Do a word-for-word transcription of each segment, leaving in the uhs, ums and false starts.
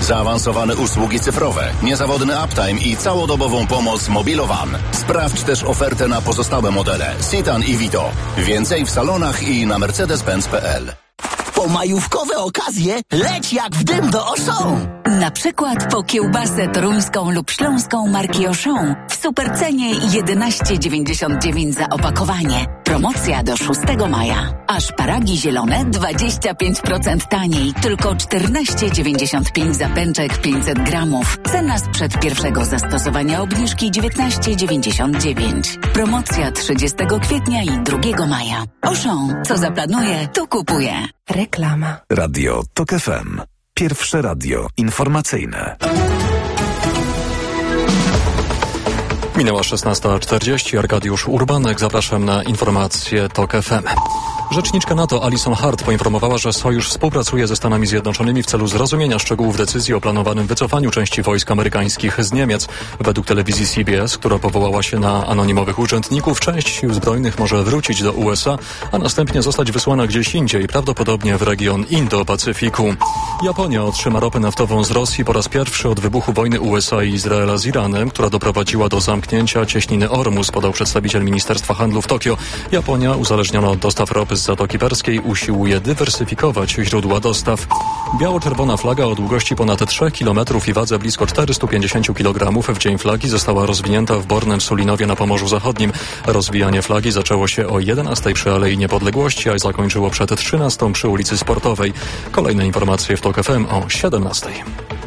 zaawansowane usługi cyfrowe, niezawodny uptime i całodobową pomoc Mobilowan. Sprawdź też ofertę na pozostałe modele Citan i Vito. Więcej w salonach i na mercedes benz kropka p l. Po majówkowe okazje leć jak w dym do Auchan. Na przykład po kiełbasę toruńską lub śląską marki Auchan w supercenie jedenaście dziewięćdziesiąt dziewięć za opakowanie. Promocja do szóstego maja. A szparagi zielone dwadzieścia pięć procent taniej, tylko czternaście dziewięćdziesiąt pięć za pęczek pięćset gramów. Cena sprzed pierwszego zastosowania obniżki dziewiętnaście dziewięćdziesiąt dziewięć. Promocja trzydziestego kwietnia i drugiego maja. Auchan, co zaplanuje, to kupuje. Reklama. Radio Tok F M. Pierwsze radio informacyjne. Minęła szesnasta czterdzieści. Arkadiusz Urbanek. Zapraszam na informacje Tok F M. Rzeczniczka NATO Alison Hart poinformowała, że sojusz współpracuje ze Stanami Zjednoczonymi w celu zrozumienia szczegółów decyzji o planowanym wycofaniu części wojsk amerykańskich z Niemiec. Według telewizji C B S, która powołała się na anonimowych urzędników, część sił zbrojnych może wrócić do U S A, a następnie zostać wysłana gdzieś indziej, prawdopodobnie w region Indo-Pacyfiku. Japonia otrzyma ropę naftową z Rosji po raz pierwszy od wybuchu wojny U S A i Izraela z Iranem, która doprowadziła do zamknięcia cieśniny Ormus, podał przedstawiciel Ministerstwa Handlu w Tokio. Japonia, uzależniona od dostaw ropy z Zatoki Perskiej, usiłuje dywersyfikować źródła dostaw. Biało-czerwona flaga o długości ponad trzech kilometrów i wadze blisko czterysta pięćdziesiąt kilogramów w Dzień Flagi została rozwinięta w Bornem Sulinowie na Pomorzu Zachodnim. Rozwijanie flagi zaczęło się o jedenastej przy Alei Niepodległości, a zakończyło przed trzynastą przy ulicy Sportowej. Kolejne informacje w Tok F M o siedemnastej.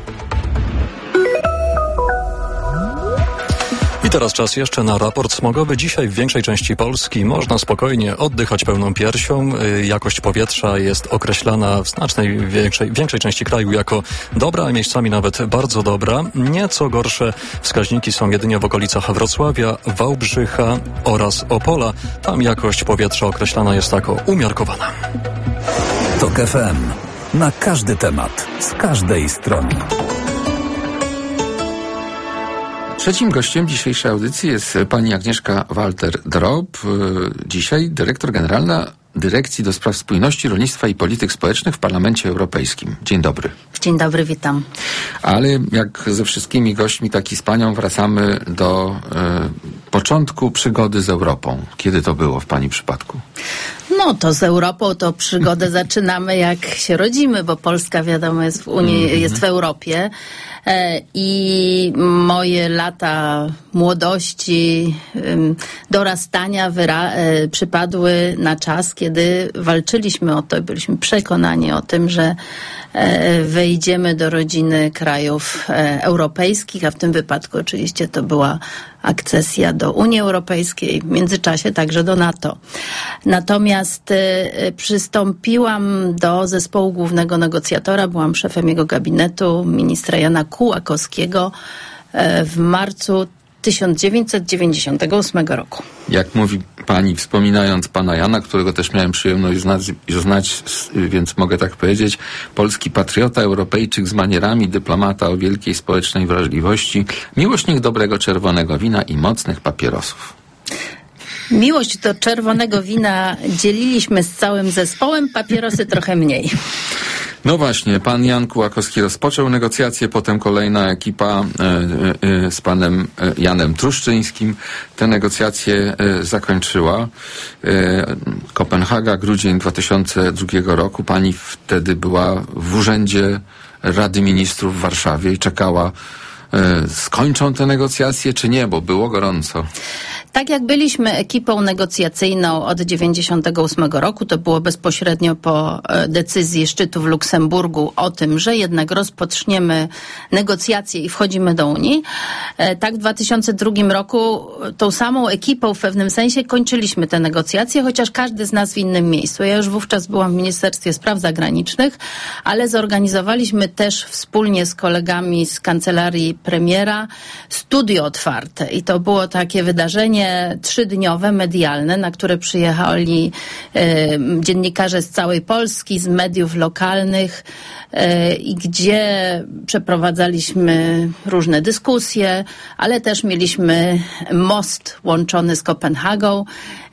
I teraz czas jeszcze na raport smogowy. Dzisiaj w większej części Polski można spokojnie oddychać pełną piersią. Jakość powietrza jest określana w znacznej większej, większej części kraju jako dobra, a miejscami nawet bardzo dobra. Nieco gorsze wskaźniki są jedynie w okolicach Wrocławia, Wałbrzycha oraz Opola. Tam jakość powietrza określana jest jako umiarkowana. Tok F M. Na każdy temat, z każdej strony. Trzecim gościem dzisiejszej audycji jest pani Agnieszka Walter-Drop, dzisiaj dyrektor generalna Dyrekcji do Spraw Spójności, Rolnictwa i Polityk Społecznych w Parlamencie Europejskim. Dzień dobry. Dzień dobry, witam. Ale jak ze wszystkimi gośćmi, tak i z panią wracamy do y, początku przygody z Europą. Kiedy to było w pani przypadku? No to z Europą to przygodę zaczynamy jak się rodzimy, bo Polska wiadomo jest w Unii, mm-hmm. jest w Europie. I moje lata młodości, dorastania wyra- przypadły na czas, kiedy walczyliśmy o to i byliśmy przekonani o tym, że wejdziemy do rodziny krajów europejskich, a w tym wypadku oczywiście to była akcesja do Unii Europejskiej, w międzyczasie także do NATO. Natomiast y, przystąpiłam do zespołu głównego negocjatora, byłam szefem jego gabinetu, ministra Jana Kułakowskiego y, w marcu tysiąc dziewięćset dziewięćdziesiątego ósmego roku. Jak mówi pani, wspominając pana Jana, którego też miałem przyjemność znać, znać, więc mogę tak powiedzieć, polski patriota, Europejczyk z manierami, dyplomata o wielkiej społecznej wrażliwości, miłośnik dobrego czerwonego wina i mocnych papierosów. Miłość do czerwonego wina dzieliliśmy z całym zespołem, papierosy trochę mniej. No właśnie, pan Jan Kułakowski rozpoczął negocjacje, potem kolejna ekipa y, y, z panem Janem Truszczyńskim te negocjacje y, zakończyła. Y, Kopenhaga, grudzień dwa tysiące drugiego roku. Pani wtedy była w Urzędzie Rady Ministrów w Warszawie i czekała, y, skończą te negocjacje czy nie, bo było gorąco. Tak jak byliśmy ekipą negocjacyjną od dziewięćdziesiątego ósmego roku, to było bezpośrednio po decyzji szczytu w Luksemburgu o tym, że jednak rozpoczniemy negocjacje i wchodzimy do Unii. Tak w dwa tysiące drugim roku tą samą ekipą w pewnym sensie kończyliśmy te negocjacje, chociaż każdy z nas w innym miejscu. Ja już wówczas byłam w Ministerstwie Spraw Zagranicznych, ale zorganizowaliśmy też wspólnie z kolegami z kancelarii premiera studio otwarte i to było takie wydarzenie trzydniowe, medialne, na które przyjechali e, dziennikarze z całej Polski, z mediów lokalnych e, i gdzie przeprowadzaliśmy różne dyskusje, ale też mieliśmy most łączony z Kopenhagą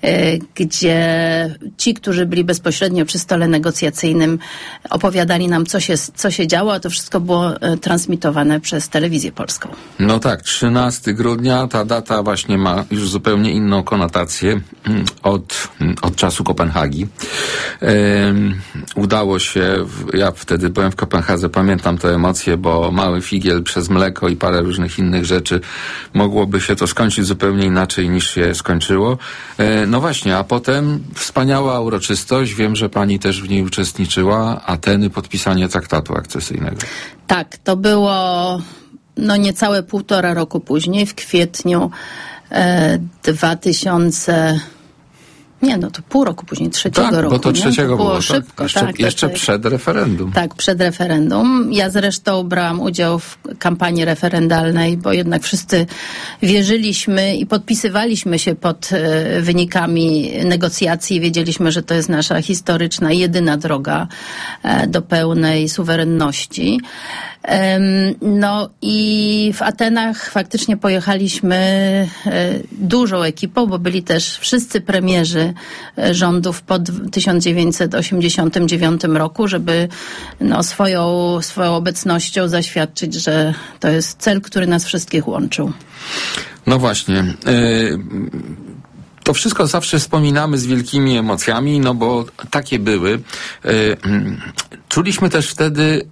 gdzie ci, którzy byli bezpośrednio przy stole negocjacyjnym, opowiadali nam, co się, co się działo, a to wszystko było transmitowane przez Telewizję Polską. No tak, trzynastego grudnia, ta data właśnie ma już zupełnie inną konotację od, od czasu Kopenhagi. Um, udało się, ja wtedy byłem w Kopenhadze, pamiętam te emocje, bo mały figiel przez mleko i parę różnych innych rzeczy, mogłoby się to skończyć zupełnie inaczej niż się skończyło. E, no właśnie, a potem wspaniała uroczystość, wiem, że pani też w niej uczestniczyła, Ateny, podpisanie traktatu akcesyjnego. Tak, to było no niecałe półtora roku później, w kwietniu e, dwa tysiące... Nie, no to pół roku później, trzeciego tak, roku. bo to trzeciego to było, było szybko. Tak, jeszcze tak, jeszcze tak, przed referendum. Tak, przed referendum. Ja zresztą brałam udział w kampanii referendalnej, bo jednak wszyscy wierzyliśmy i podpisywaliśmy się pod e, wynikami negocjacji. Wiedzieliśmy, że to jest nasza historyczna, jedyna droga e, do pełnej suwerenności. No i w Atenach faktycznie pojechaliśmy dużą ekipą, bo byli też wszyscy premierzy rządów po tysiąc dziewięćset osiemdziesiątym dziewiątym roku, żeby no, swoją, swoją obecnością zaświadczyć, że to jest cel, który nas wszystkich łączył. No właśnie. Yy... To wszystko zawsze wspominamy z wielkimi emocjami, no bo takie były. Czuliśmy też wtedy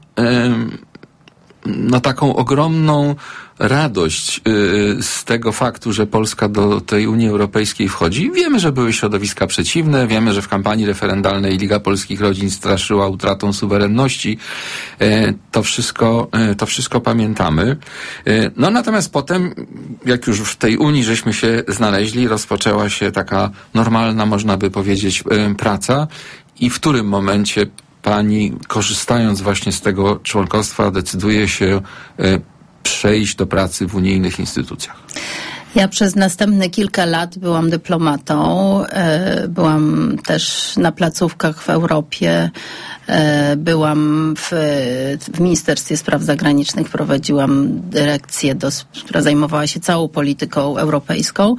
no taką ogromną radość y, z tego faktu, że Polska do tej Unii Europejskiej wchodzi. Wiemy, że były środowiska przeciwne, wiemy, że w kampanii referendalnej Liga Polskich Rodzin straszyła utratą suwerenności. Y, to wszystko, y, to wszystko pamiętamy. Y, no natomiast potem, jak już w tej Unii żeśmy się znaleźli, rozpoczęła się taka normalna, można by powiedzieć, y, praca. I w którym momencie pani, korzystając właśnie z tego członkostwa, decyduje się y, przejść do pracy w unijnych instytucjach? Ja przez następne kilka lat byłam dyplomatą, byłam też na placówkach w Europie, byłam w, w Ministerstwie Spraw Zagranicznych, prowadziłam dyrekcję, do, która zajmowała się całą polityką europejską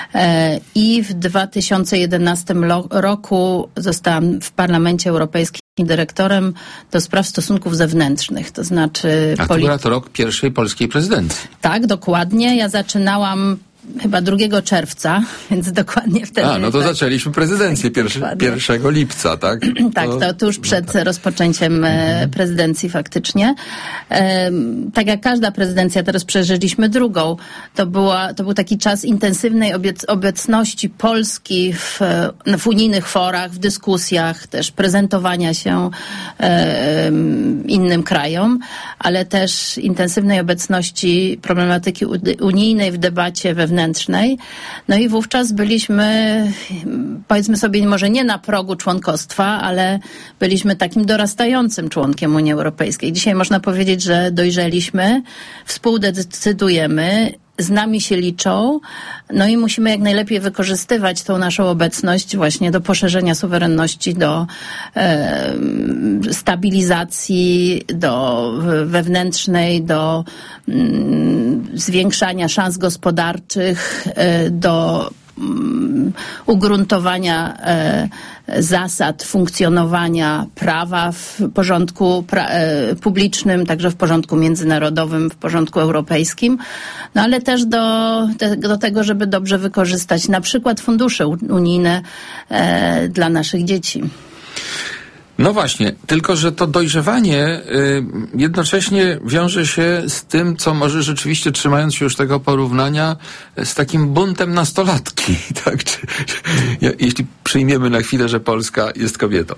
i w dwa tysiące jedenastym roku zostałam w Parlamencie Europejskim dyrektorem do spraw stosunków zewnętrznych, to znaczy... A to poli- była to rok pierwszej polskiej prezydencji. Tak, dokładnie. Ja zaczynałam chyba drugiego czerwca, więc dokładnie wtedy... A, no to tak, zaczęliśmy prezydencję pierwszego lipca, tak? Tak, to tuż przed no tak. rozpoczęciem mhm. prezydencji faktycznie. Tak jak każda prezydencja, teraz przeżyliśmy drugą. To, była, to był taki czas intensywnej obec- obecności Polski w, w unijnych forach, w dyskusjach, też prezentowania się innym krajom, ale też intensywnej obecności problematyki unijnej w debacie wewnętrznej. No i wówczas byliśmy, powiedzmy sobie, może nie na progu członkostwa, ale byliśmy takim dorastającym członkiem Unii Europejskiej. Dzisiaj można powiedzieć, że dojrzeliśmy, współdecydujemy, z nami się liczą, no i musimy jak najlepiej wykorzystywać tą naszą obecność właśnie do poszerzenia suwerenności, do e, stabilizacji, do wewnętrznej, do mm, zwiększania szans gospodarczych, e, do mm, ugruntowania e, zasad funkcjonowania prawa w porządku pra- e, publicznym, także w porządku międzynarodowym, w porządku europejskim, no ale też do, te, do tego, żeby dobrze wykorzystać na przykład fundusze unijne e, dla naszych dzieci. No właśnie, tylko że to dojrzewanie y, jednocześnie wiąże się z tym, co może rzeczywiście, trzymając się już tego porównania, z takim buntem nastolatki, tak? Czy, czy, jeśli przyjmiemy na chwilę, że Polska jest kobietą.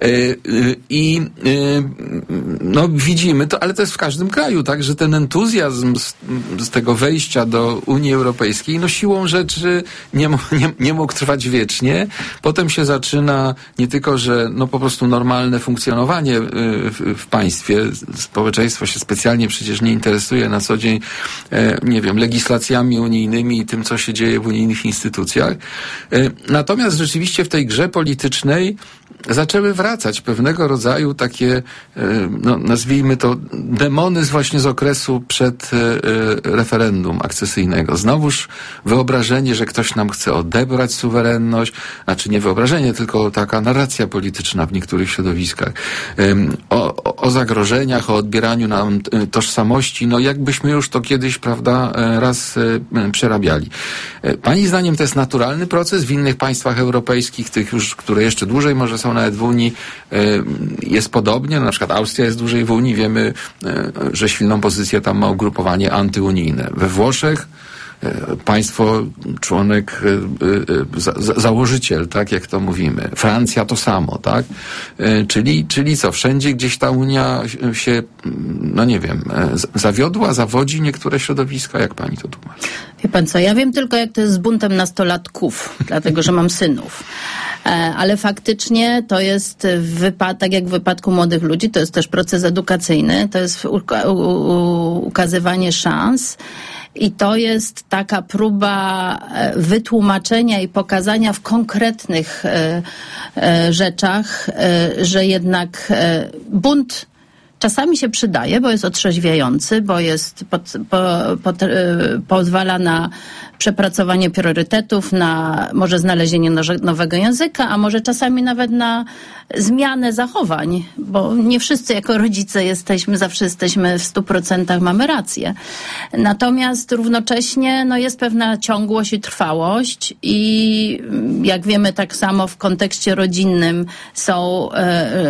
I y, y, y, no widzimy to, ale to jest w każdym kraju, tak? Że ten entuzjazm z, z tego wejścia do Unii Europejskiej, no siłą rzeczy nie, nie, nie mógł trwać wiecznie. Potem się zaczyna nie tylko, że no po prostu normalnie normalne funkcjonowanie w, w państwie. Społeczeństwo się specjalnie przecież nie interesuje na co dzień, nie wiem, legislacjami unijnymi i tym, co się dzieje w unijnych instytucjach. Natomiast rzeczywiście w tej grze politycznej zaczęły wracać pewnego rodzaju takie, no, nazwijmy to, demony z właśnie z okresu przed referendum akcesyjnego. Znowuż wyobrażenie, że ktoś nam chce odebrać suwerenność, znaczy nie wyobrażenie, tylko taka narracja polityczna w niektórych środowiskach. O, o zagrożeniach, o odbieraniu nam tożsamości, no jakbyśmy już to kiedyś, prawda, raz przerabiali. Pani zdaniem to jest naturalny proces w innych państwach europejskich, tych już, które jeszcze dłużej może są nawet w Unii, jest podobnie, no, na przykład Austria jest dłużej w Unii, wiemy, że silną pozycję tam ma ugrupowanie antyunijne. We Włoszech państwo, członek, za, za, założyciel, tak jak to mówimy. Francja to samo, tak? Czyli, czyli co? Wszędzie gdzieś ta Unia się, no nie wiem, zawiodła, zawodzi niektóre środowiska. Jak pani to tłumaczy? Wie pan co, ja wiem tylko jak to jest z buntem nastolatków, dlatego że mam synów. Ale faktycznie to jest wypad, tak jak w wypadku młodych ludzi, to jest też proces edukacyjny, to jest uka- u- ukazywanie szans. I to jest taka próba wytłumaczenia i pokazania w konkretnych e, e, rzeczach, e, że jednak e, bunt czasami się przydaje, bo jest otrzeźwiający, bo jest pod, po, pod, e, pozwala na przepracowanie priorytetów, na może znalezienie noże, nowego języka, a może czasami nawet na zmianę zachowań, bo nie wszyscy jako rodzice jesteśmy, zawsze jesteśmy w stu procentach, mamy rację. Natomiast równocześnie no, jest pewna ciągłość i trwałość i jak wiemy tak samo w kontekście rodzinnym są e, e,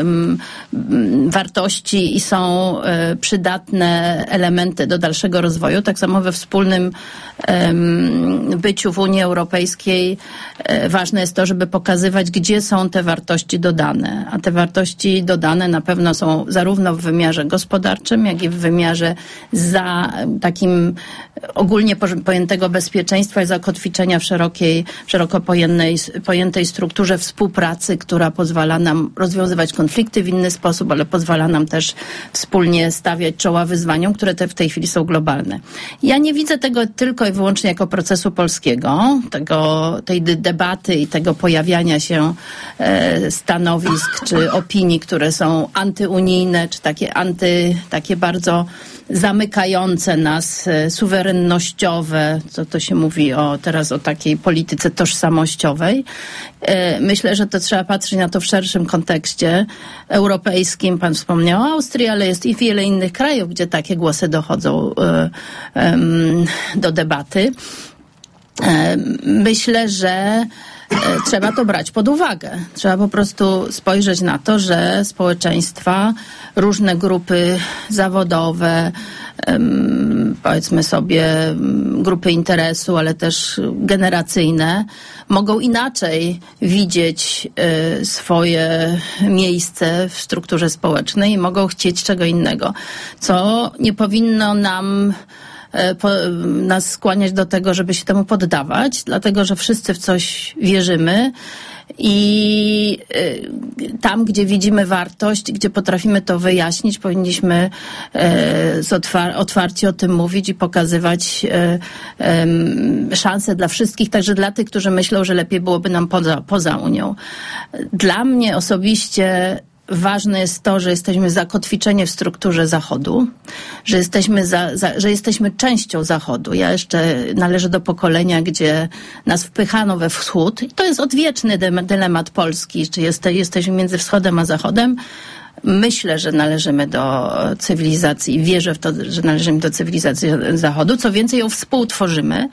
wartości i są e, przydatne elementy do dalszego rozwoju. Tak samo we wspólnym e, byciu w Unii Europejskiej e, ważne jest to, żeby pokazywać, gdzie są te wartości dodane. A te wartości dodane na pewno są zarówno w wymiarze gospodarczym, jak i w wymiarze za takim ogólnie pojętego bezpieczeństwa i zakotwiczenia w szerokiej, szeroko pojętej, pojętej strukturze współpracy, która pozwala nam rozwiązywać konflikty w inny sposób, ale pozwala nam też wspólnie stawiać czoła wyzwaniom, które te w tej chwili są globalne. Ja nie widzę tego tylko i wyłącznie jako procesu polskiego, tego, tej debaty i tego pojawiania się e, stanowisk czy opinii, które są antyunijne, czy takie anty, takie bardzo zamykające nas, e, suwerennościowe, co to się mówi o, teraz o takiej polityce tożsamościowej. E, myślę, że to trzeba patrzeć na to w szerszym kontekście europejskim. Pan wspomniał o Austrii, ale jest i wiele innych krajów, gdzie takie głosy dochodzą e, e, do debaty. E, myślę, że trzeba to brać pod uwagę. Trzeba po prostu spojrzeć na to, że społeczeństwa, różne grupy zawodowe, powiedzmy sobie grupy interesu, ale też generacyjne, mogą inaczej widzieć swoje miejsce w strukturze społecznej i mogą chcieć czego innego, co nie powinno nam Po, nas skłaniać do tego, żeby się temu poddawać, dlatego że wszyscy w coś wierzymy i y, tam, gdzie widzimy wartość, gdzie potrafimy to wyjaśnić, powinniśmy y, z otwar- otwarcie o tym mówić i pokazywać y, y, szanse dla wszystkich, także dla tych, którzy myślą, że lepiej byłoby nam poza, poza Unią. Dla mnie osobiście ważne jest to, że jesteśmy zakotwiczeni w strukturze Zachodu, że jesteśmy, za, za, że jesteśmy częścią Zachodu. Ja jeszcze należę do pokolenia, gdzie nas wpychano we wschód. I to jest odwieczny dylemat Polski, czy jest, jesteśmy między wschodem a zachodem. Myślę, że należymy do cywilizacji, wierzę w to, że należymy do cywilizacji Zachodu. Co więcej, ją współtworzymy.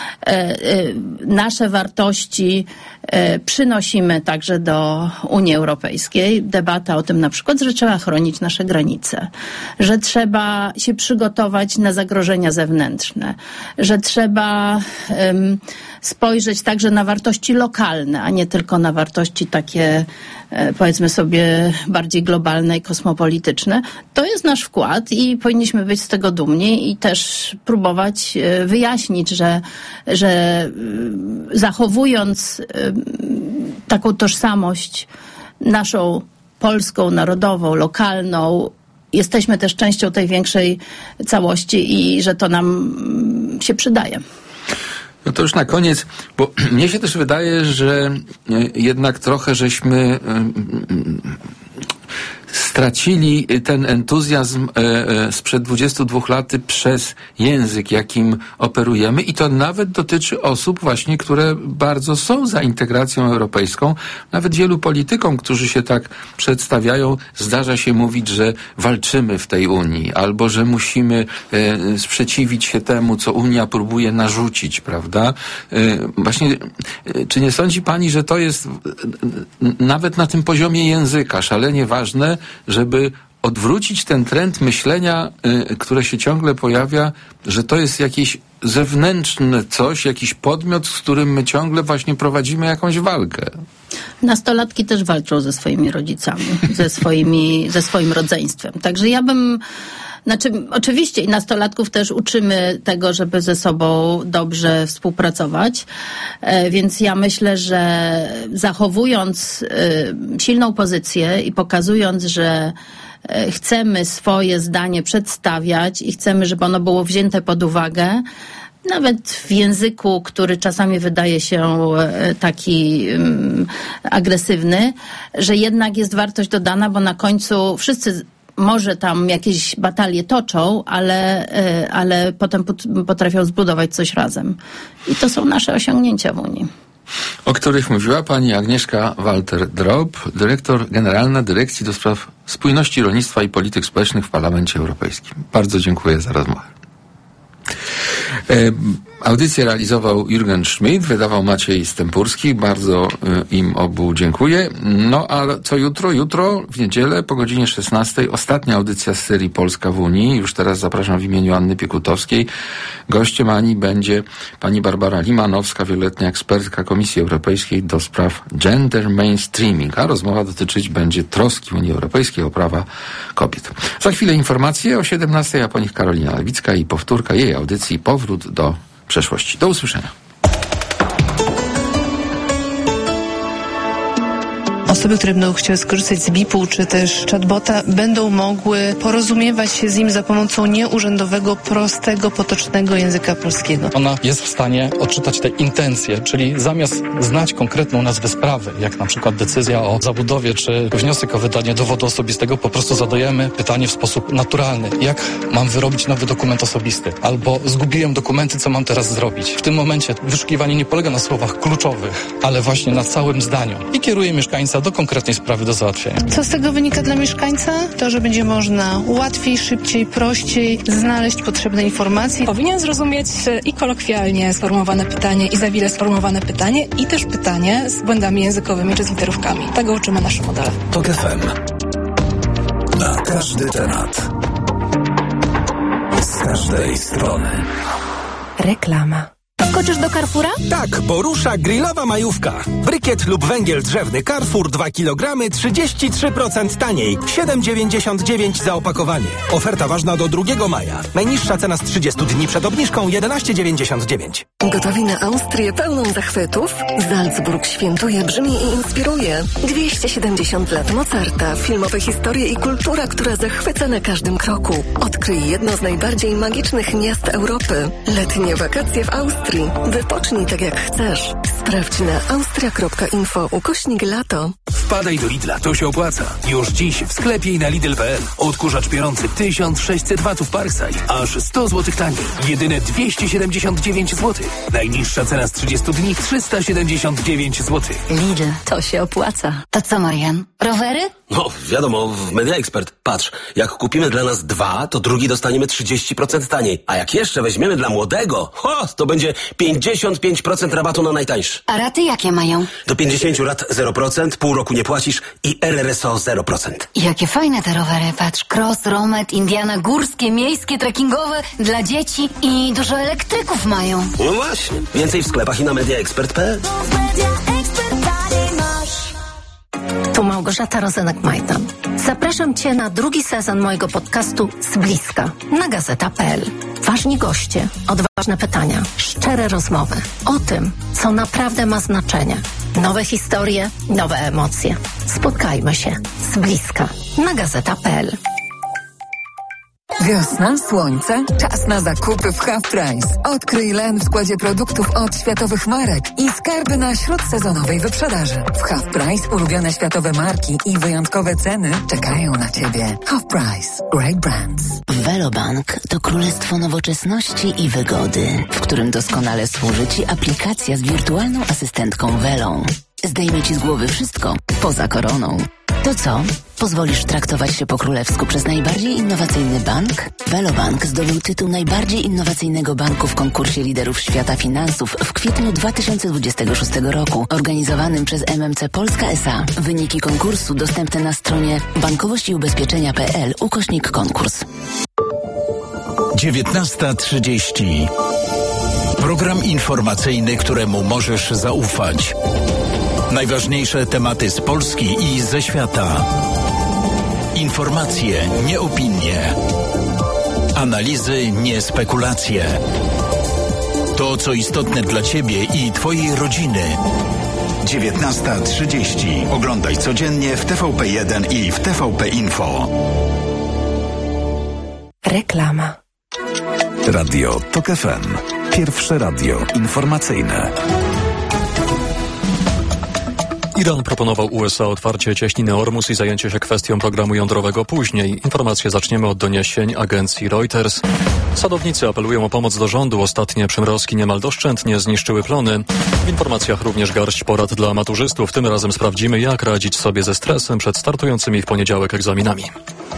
Nasze wartości przynosimy także do Unii Europejskiej. Debata o tym na przykład, że trzeba chronić nasze granice, że trzeba się przygotować na zagrożenia zewnętrzne, że trzeba um, spojrzeć także na wartości lokalne, a nie tylko na wartości takie, powiedzmy sobie, bardziej globalne i kosmopolityczne. To jest nasz wkład i powinniśmy być z tego dumni i też próbować wyjaśnić, że, że zachowując taką tożsamość naszą polską, narodową, lokalną, jesteśmy też częścią tej większej całości i że to nam się przydaje. No to już na koniec, bo mnie się też wydaje, że jednak trochę żeśmy stracili ten entuzjazm sprzed dwudziestu dwóch lat przez język, jakim operujemy, i to nawet dotyczy osób właśnie, które bardzo są za integracją europejską. Nawet wielu politykom, którzy się tak przedstawiają, zdarza się mówić, że walczymy w tej Unii, albo że musimy e, sprzeciwić się temu, co Unia próbuje narzucić, prawda? E, właśnie, e, czy nie sądzi pani, że to jest e, nawet na tym poziomie języka szalenie ważne, żeby odwrócić ten trend myślenia, y, które się ciągle pojawia, że to jest jakieś zewnętrzne coś, jakiś podmiot, z którym my ciągle właśnie prowadzimy jakąś walkę. Nastolatki też walczą ze swoimi rodzicami, ze swoimi, ze swoim rodzeństwem. Także ja bym, znaczy oczywiście i nastolatków też uczymy tego, żeby ze sobą dobrze współpracować, e, więc ja myślę, że zachowując e, silną pozycję i pokazując, że chcemy swoje zdanie przedstawiać i chcemy, żeby ono było wzięte pod uwagę, nawet w języku, który czasami wydaje się taki um, agresywny, że jednak jest wartość dodana, bo na końcu wszyscy może tam jakieś batalie toczą, ale, ale potem potrafią zbudować coś razem. I to są nasze osiągnięcia w Unii. O których mówiła pani Agnieszka Walter-Drop, dyrektor generalna Dyrekcji do Spraw Spójności Rolnictwa i Polityk Społecznych w Parlamencie Europejskim. Bardzo dziękuję za rozmowę. E, audycję realizował Jürgen Schmidt, wydawał Maciej Stępurski. Bardzo e, im obu dziękuję. No a co jutro? Jutro w niedzielę po godzinie szesnastej ostatnia audycja z serii Polska w Unii. Już teraz zapraszam w imieniu Anny Piekutowskiej. Gościem Ani będzie pani Barbara Limanowska, wieloletnia ekspertka Komisji Europejskiej do spraw gender mainstreaming, a rozmowa dotyczyć będzie troski Unii Europejskiej o prawa kobiet. Za chwilę informacje o siedemnastej, a po nich Karolina Lewicka i powtórka jej audycji Powrót do przeszłości. Do usłyszenia. Osoby, które będą chciały skorzystać z bipu czy też chatbota, będą mogły porozumiewać się z nim za pomocą nieurzędowego, prostego, potocznego języka polskiego. Ona jest w stanie odczytać te intencje, czyli zamiast znać konkretną nazwę sprawy, jak na przykład decyzja o zabudowie czy wniosek o wydanie dowodu osobistego, po prostu zadajemy pytanie w sposób naturalny. Jak mam wyrobić nowy dokument osobisty? Albo zgubiłem dokumenty, co mam teraz zrobić? W tym momencie wyszukiwanie nie polega na słowach kluczowych, ale właśnie na całym zdaniu i kieruje mieszkańca do konkretnej sprawy do załatwienia. Co z tego wynika dla mieszkańca? To, że będzie można łatwiej, szybciej, prościej znaleźć potrzebne informacje. Powinien zrozumieć i kolokwialnie sformułowane pytanie, i za chwilę sformułowane pytanie, i też pytanie z błędami językowymi czy z literówkami. Tego uczymy nasze modele. TOK F M. Na każdy temat. Z każdej strony. Reklama. Skoczysz do Carrefoura? Tak, bo rusza grillowa majówka. Brykiet lub węgiel drzewny Carrefour dwa kilogramy trzydzieści trzy procent taniej. siedem dziewięćdziesiąt dziewięć za opakowanie. Oferta ważna do drugiego maja. Najniższa cena z trzydziestu dni przed obniżką jedenaście dziewięćdziesiąt dziewięć. Gotowi na Austrię pełną zachwytów? Salzburg świętuje, brzmi i inspiruje. dwieście siedemdziesiąt lat Mozarta, filmowe historie i kultura, która zachwyca na każdym kroku. Odkryj jedno z najbardziej magicznych miast Europy. Letnie wakacje w Austrii. Wypocznij tak jak chcesz. Sprawdź na austria kropka info ukośnik lato. Wpadaj do Lidla, to się opłaca. Już dziś w sklepie i na lidl kropka p l. Odkurzacz pierący tysiąc sześćset watów Parkside. Aż sto złotych taniej. Jedyne dwieście siedemdziesiąt dziewięć złotych. Najniższa cena z trzydziestu dni trzysta siedemdziesiąt dziewięć złotych. Lidl, to się opłaca. To co, Marian? Rowery? No, wiadomo, w Media Expert. Patrz, jak kupimy dla nas dwa, to drugi dostaniemy trzydzieści procent taniej. A jak jeszcze weźmiemy dla młodego, ho, to będzie pięćdziesiąt pięć procent rabatu na najtańszy. A raty jakie mają? Do pięćdziesięciu lat zero procent, pół roku nie płacisz i R R S O zero procent. Jakie fajne te rowery. Patrz, cross, romet, Indiana, górskie, miejskie, trekkingowe, dla dzieci i dużo elektryków mają. No właśnie. Więcej w sklepach i na media expert kropka p l. Tu Małgorzata Rozenek-Majdan. Zapraszam Cię na drugi sezon mojego podcastu Z bliska na gazeta kropka p l. Ważni goście, odważne pytania, szczere rozmowy o tym, co naprawdę ma znaczenie. Nowe historie, nowe emocje. Spotkajmy się z bliska na gazeta kropka p l. Wiosna, słońce, czas na zakupy w Half Price. Odkryj Len w składzie produktów od światowych marek i skarby na śródsezonowej wyprzedaży. W Half Price ulubione światowe marki i wyjątkowe ceny czekają na Ciebie. Half Price. Great brands. Velobank to królestwo nowoczesności i wygody, w którym doskonale służy Ci aplikacja z wirtualną asystentką Velą. Zdejmie Ci z głowy wszystko, poza koroną. To co? Pozwolisz traktować się po królewsku przez najbardziej innowacyjny bank? Velobank zdobył tytuł najbardziej innowacyjnego banku w konkursie liderów świata finansów w kwietniu dwa tysiące dwudziestego szóstego roku, organizowanym przez M M C Polska S A. Wyniki konkursu dostępne na stronie bankowość i ubezpieczenia kropka p l ukośnik konkurs. dziewiętnasta trzydzieści. Program informacyjny, któremu możesz zaufać. Najważniejsze tematy z Polski i ze świata. Informacje, nie opinie. Analizy, nie spekulacje. To, co istotne dla Ciebie i Twojej rodziny. dziewiętnasta trzydzieści. Oglądaj codziennie w T V P jeden i w T V P Info. Reklama. Radio TOK F M. Pierwsze radio informacyjne. Iran proponował U S A otwarcie cieśniny Ormus i zajęcie się kwestią programu jądrowego później. Informacje zaczniemy od doniesień agencji Reuters. Sadownicy apelują o pomoc do rządu. Ostatnie przymrozki niemal doszczętnie zniszczyły plony. W informacjach również garść porad dla maturzystów. Tym razem sprawdzimy, jak radzić sobie ze stresem przed startującymi w poniedziałek egzaminami.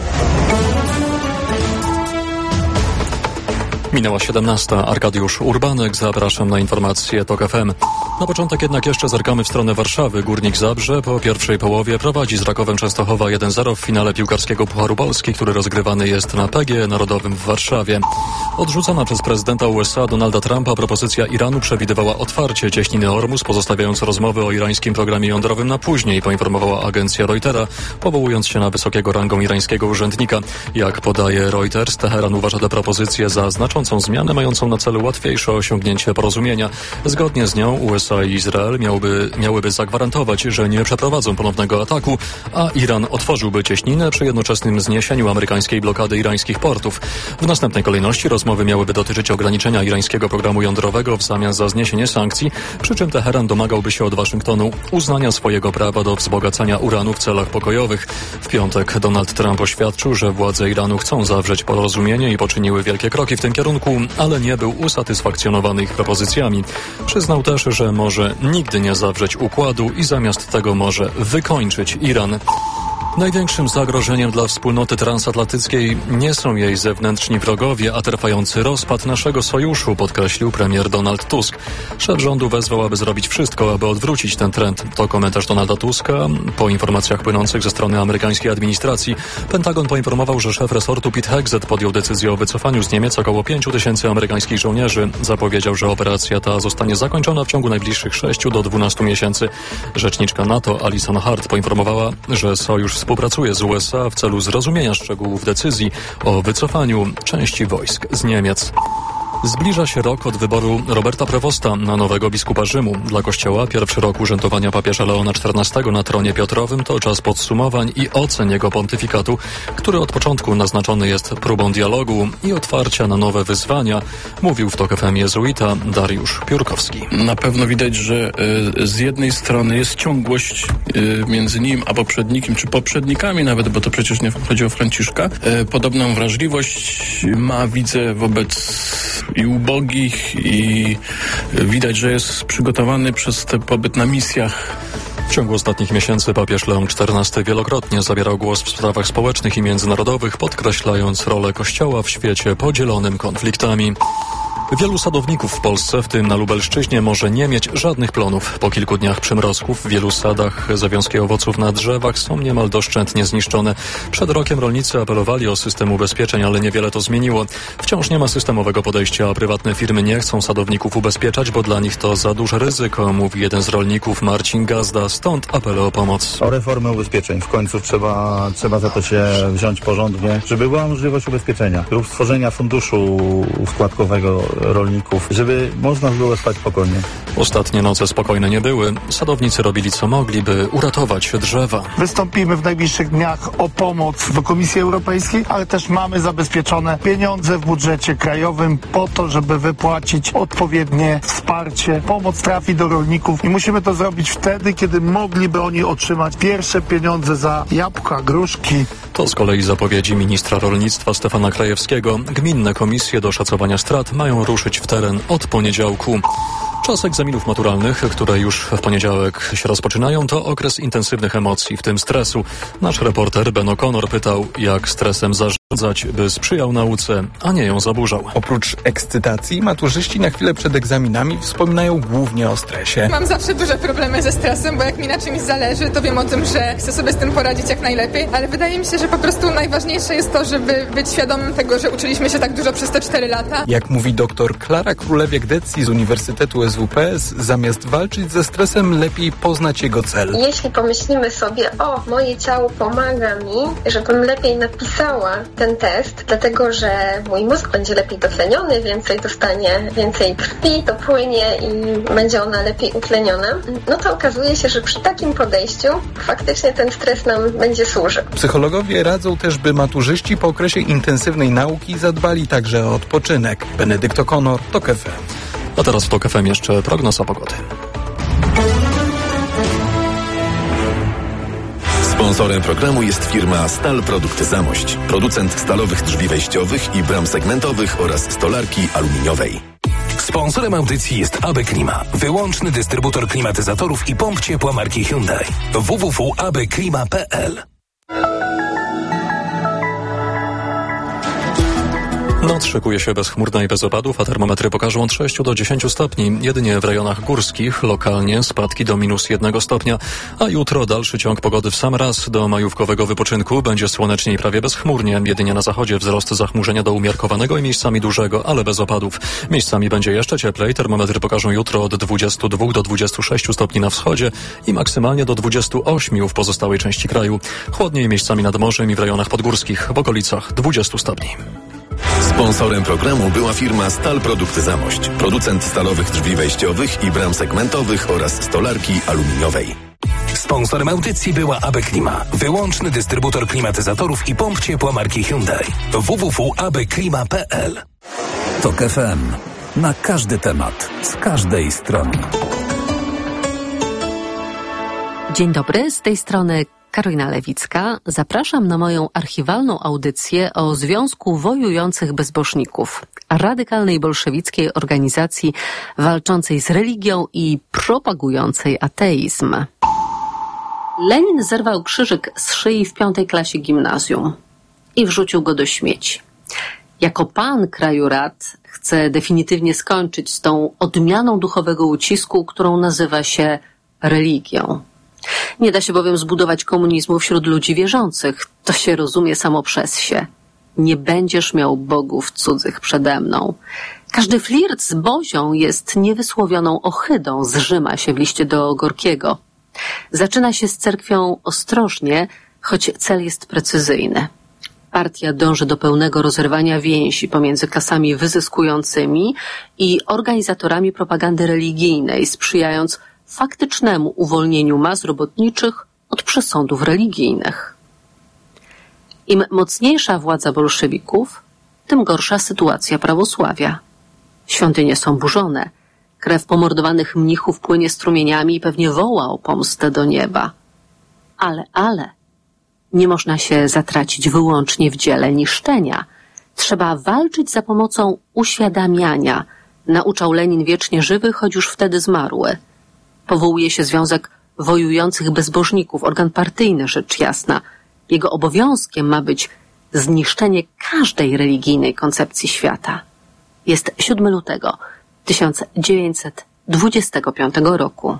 Minęła siedemnasta. Arkadiusz Urbanek. Zapraszam na informacje TOK F M. Na początek jednak jeszcze zerkamy w stronę Warszawy. Górnik Zabrze po pierwszej połowie prowadzi z Rakowem Częstochowa jeden zero w finale piłkarskiego Pucharu Polski, który rozgrywany jest na P G E Narodowym w Warszawie. Odrzucona przez prezydenta U S A Donalda Trumpa propozycja Iranu przewidywała otwarcie cieśniny Ormus, pozostawiając rozmowy o irańskim programie jądrowym na później, poinformowała agencja Reutera, powołując się na wysokiego rangą irańskiego urzędnika. Jak podaje Reuters, Teheran uważa tę propozycję za znaczącą zmianę mającą na celu łatwiejsze osiągnięcie porozumienia. Zgodnie z nią U S A i Izrael miałby, miałyby zagwarantować, że nie przeprowadzą ponownego ataku, a Iran otworzyłby cieśninę przy jednoczesnym zniesieniu amerykańskiej blokady irańskich portów. W następnej kolejności rozmowy miałyby dotyczyć ograniczenia irańskiego programu jądrowego w zamian za zniesienie sankcji, przy czym Teheran domagałby się od Waszyngtonu uznania swojego prawa do wzbogacania uranu w celach pokojowych. W piątek Donald Trump oświadczył, że władze Iranu chcą zawrzeć porozumienie i poczyniły wielkie kroki w tym kierunku, ale nie był usatysfakcjonowany ich propozycjami. Przyznał też, że może nigdy nie zawrzeć układu i zamiast tego może wykończyć Iran. Największym zagrożeniem dla wspólnoty transatlantyckiej nie są jej zewnętrzni wrogowie, a trwający rozpad naszego sojuszu, podkreślił premier Donald Tusk. Szef rządu wezwał, aby zrobić wszystko, aby odwrócić ten trend. To komentarz Donalda Tuska. Po informacjach płynących ze strony amerykańskiej administracji, Pentagon poinformował, że szef resortu Pete Hegseth podjął decyzję o wycofaniu z Niemiec około pięciu tysięcy amerykańskich żołnierzy. Zapowiedział, że operacja ta zostanie zakończona w ciągu najbliższych sześciu do dwunastu miesięcy. Rzeczniczka NATO Alison Hart poinformowała, że sojusz współpracuje z U S A w celu zrozumienia szczegółów decyzji o wycofaniu części wojsk z Niemiec. Zbliża się rok od wyboru Roberta Prevosta na nowego biskupa Rzymu. Dla Kościoła pierwszy rok urzędowania papieża Leona czternastego na tronie Piotrowym to czas podsumowań i ocen jego pontyfikatu, który od początku naznaczony jest próbą dialogu i otwarcia na nowe wyzwania, mówił w TOK F M jezuita Dariusz Piórkowski. Na pewno widać, że y, z jednej strony jest ciągłość y, między nim a poprzednikiem, czy poprzednikami nawet, bo to przecież nie chodzi o Franciszka. Y, podobną wrażliwość ma, widzę, wobec i ubogich, i widać, że jest przygotowany przez ten pobyt na misjach. W ciągu ostatnich miesięcy papież Leon czternasty wielokrotnie zabierał głos w sprawach społecznych i międzynarodowych, podkreślając rolę Kościoła w świecie podzielonym konfliktami. Wielu sadowników w Polsce, w tym na Lubelszczyźnie, może nie mieć żadnych plonów. Po kilku dniach przymrozków w wielu sadach zawiązki owoców na drzewach są niemal doszczętnie zniszczone. Przed rokiem rolnicy apelowali o system ubezpieczeń, ale niewiele to zmieniło. Wciąż nie ma systemowego podejścia, a prywatne firmy nie chcą sadowników ubezpieczać, bo dla nich to za duże ryzyko, mówi jeden z rolników, Marcin Gazda, stąd apele o pomoc. O reformę ubezpieczeń. W końcu trzeba, trzeba za to się wziąć porządnie, żeby była możliwość ubezpieczenia lub stworzenia funduszu składkowego rolników, żeby można było spać spokojnie. Ostatnie noce spokojne nie były. Sadownicy robili co mogli, by uratować drzewa. Wystąpimy w najbliższych dniach o pomoc do Komisji Europejskiej, ale też mamy zabezpieczone pieniądze w budżecie krajowym po to, żeby wypłacić odpowiednie wsparcie. Pomoc trafi do rolników i musimy to zrobić wtedy, kiedy mogliby oni otrzymać pierwsze pieniądze za jabłka, gruszki. To z kolei zapowiedzi ministra rolnictwa Stefana Krajewskiego. Gminne komisje do szacowania strat mają ruszyć w teren od poniedziałku. Czas egzaminów maturalnych, które już w poniedziałek się rozpoczynają, to okres intensywnych emocji, w tym stresu. Nasz reporter Ben O'Connor pytał, jak stresem zarządzać, by sprzyjał nauce, a nie ją zaburzał. Oprócz ekscytacji, maturzyści na chwilę przed egzaminami wspominają głównie o stresie. Mam zawsze duże problemy ze stresem, bo jak mi na czymś zależy, to wiem o tym, że chcę sobie z tym poradzić jak najlepiej, ale wydaje mi się, że po prostu najważniejsze jest to, żeby być świadomym tego, że uczyliśmy się tak dużo przez te cztery lata. Jak mówi doktor Klara Królewiak-Decji z Uniwersytetu S W P S, zamiast walczyć ze stresem, lepiej poznać jego cel. Jeśli pomyślimy sobie, o, moje ciało pomaga mi, żebym lepiej napisała ten test, dlatego że mój mózg będzie lepiej dotleniony, więcej dostanie, więcej krwi dopłynie i będzie ona lepiej utleniona, no to okazuje się, że przy takim podejściu faktycznie ten stres nam będzie służył. Psychologowie radzą też, by maturzyści po okresie intensywnej nauki zadbali także o odpoczynek. Benedykt O'Connor, TOK F M. A teraz w TOK F M jeszcze prognoza pogody. Sponsorem programu jest firma Stal Produkty Zamość, producent stalowych drzwi wejściowych i bram segmentowych oraz stolarki aluminiowej. Sponsorem audycji jest A B Klima, wyłączny dystrybutor klimatyzatorów i pomp ciepła marki Hyundai. w w w kropka a b klima kropka p l. Noc szykuje się bezchmurna i bez opadów, a termometry pokażą od sześciu do dziesięciu stopni. Jedynie w rejonach górskich lokalnie spadki do minus jednego stopnia. A jutro dalszy ciąg pogody w sam raz. Do majówkowego wypoczynku będzie słonecznie i prawie bezchmurnie. Jedynie na zachodzie wzrost zachmurzenia do umiarkowanego i miejscami dużego, ale bez opadów. Miejscami będzie jeszcze cieplej. Termometry pokażą jutro od dwudziestu dwóch do dwudziestu sześciu stopni na wschodzie i maksymalnie do dwudziestu ośmiu w pozostałej części kraju. Chłodniej miejscami nad morzem i w rejonach podgórskich w okolicach dwudziestu stopni. Sponsorem programu była firma Stal Produkty Zamość, producent stalowych drzwi wejściowych i bram segmentowych oraz stolarki aluminiowej. Sponsorem audycji była A B Klima, wyłączny dystrybutor klimatyzatorów i pomp ciepła marki Hyundai. w w w kropka a b klima kropka p l. TOK F M. Na każdy temat, z każdej strony. Dzień dobry, z tej strony Karolina Lewicka. Zapraszam na moją archiwalną audycję o Związku Wojujących Bezbożników, radykalnej bolszewickiej organizacji walczącej z religią i propagującej ateizm. Lenin zerwał krzyżyk z szyi w piątej klasie gimnazjum i wrzucił go do śmieci. Jako pan kraju rad chce definitywnie skończyć z tą odmianą duchowego ucisku, którą nazywa się religią. Nie da się bowiem zbudować komunizmu wśród ludzi wierzących. To się rozumie samo przez się. Nie będziesz miał bogów cudzych przede mną. Każdy flirt z Bozią jest niewysłowioną ohydą, zrzyma się w liście do Gorkiego. Zaczyna się z cerkwią ostrożnie, choć cel jest precyzyjny. Partia dąży do pełnego rozerwania więzi pomiędzy klasami wyzyskującymi i organizatorami propagandy religijnej, sprzyjając faktycznemu uwolnieniu mas robotniczych od przesądów religijnych. Im mocniejsza władza bolszewików, tym gorsza sytuacja prawosławia. Świątynie są burzone, krew pomordowanych mnichów płynie strumieniami i pewnie woła o pomstę do nieba. Ale, ale, nie można się zatracić wyłącznie w dziele niszczenia. Trzeba walczyć za pomocą uświadamiania, nauczał Lenin wiecznie żywy, choć już wtedy zmarły. Powołuje się Związek Wojujących Bezbożników, organ partyjny, rzecz jasna. Jego obowiązkiem ma być zniszczenie każdej religijnej koncepcji świata. Jest siódmego lutego tysiąc dziewięćset dwudziestego piątego roku.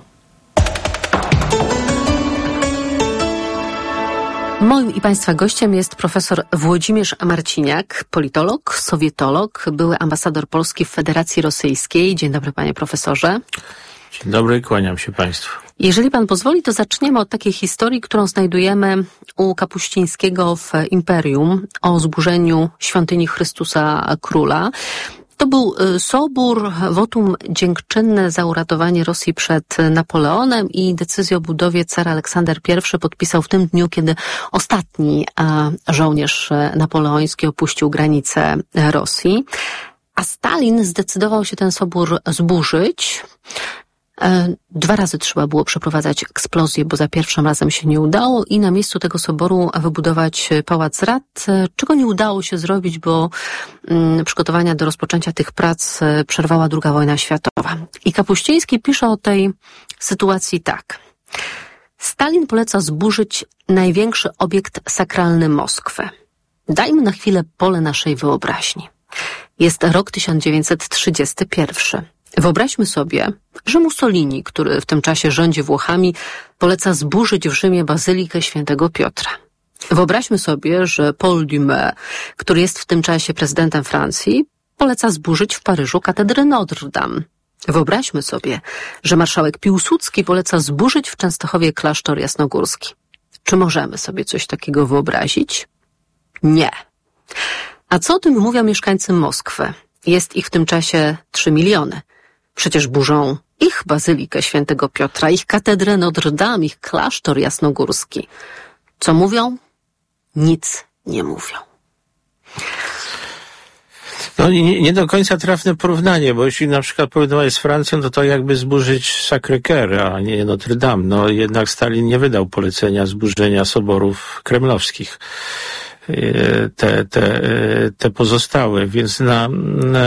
Moim i Państwa gościem jest profesor Włodzimierz Marciniak, politolog, sowietolog, były ambasador Polski w Federacji Rosyjskiej. Dzień dobry, panie profesorze. Dzień dobry, kłaniam się Państwu. Jeżeli pan pozwoli, to zaczniemy od takiej historii, którą znajdujemy u Kapuścińskiego w Imperium o zburzeniu świątyni Chrystusa Króla. To był sobór, wotum dziękczynne za uratowanie Rosji przed Napoleonem i decyzję o budowie car Aleksander I podpisał w tym dniu, kiedy ostatni żołnierz napoleoński opuścił granice Rosji. A Stalin zdecydował się ten sobór zburzyć. Dwa razy trzeba było przeprowadzać eksplozję, bo za pierwszym razem się nie udało i na miejscu tego soboru wybudować Pałac Rad, czego nie udało się zrobić, bo przygotowania do rozpoczęcia tych prac przerwała druga wojna światowa. I Kapuściński pisze o tej sytuacji tak. Stalin poleca zburzyć największy obiekt sakralny Moskwy. Dajmy na chwilę pole naszej wyobraźni. Jest rok tysiąc dziewięćset trzydziesty pierwszy. Wyobraźmy sobie, że Mussolini, który w tym czasie rządzi Włochami, poleca zburzyć w Rzymie bazylikę świętego Piotra. Wyobraźmy sobie, że Paul Dumas, który jest w tym czasie prezydentem Francji, poleca zburzyć w Paryżu katedrę Notre Dame. Wyobraźmy sobie, że marszałek Piłsudski poleca zburzyć w Częstochowie klasztor jasnogórski. Czy możemy sobie coś takiego wyobrazić? Nie. A co o tym mówią mieszkańcy Moskwy? Jest ich w tym czasie trzy miliony. Przecież burzą ich bazylikę świętego Piotra, ich katedrę Notre Dame, ich klasztor jasnogórski. Co mówią? Nic nie mówią. No nie, nie do końca trafne porównanie, bo jeśli na przykład porównywać z Francją, to to jakby zburzyć Sacré-Cœur, a nie Notre Dame. No jednak Stalin nie wydał polecenia zburzenia soborów kremlowskich. Te, te, te pozostałe, więc na, na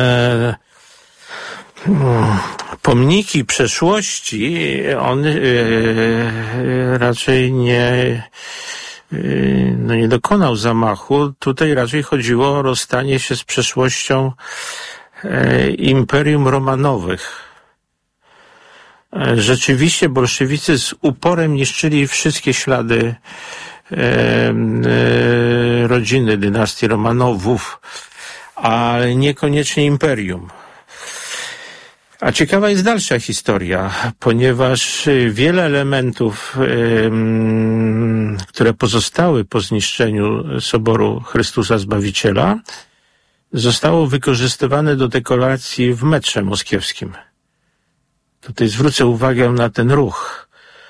pomniki przeszłości on e, raczej nie, e, no nie dokonał zamachu. Tutaj raczej chodziło o rozstanie się z przeszłością e, Imperium Romanowych. E, rzeczywiście bolszewicy z uporem niszczyli wszystkie ślady rodziny dynastii Romanowów, ale niekoniecznie imperium. A ciekawa jest dalsza historia, ponieważ wiele elementów, które pozostały po zniszczeniu Soboru Chrystusa Zbawiciela, zostało wykorzystywane do dekoracji w metrze moskiewskim. Tutaj zwrócę uwagę na ten ruch.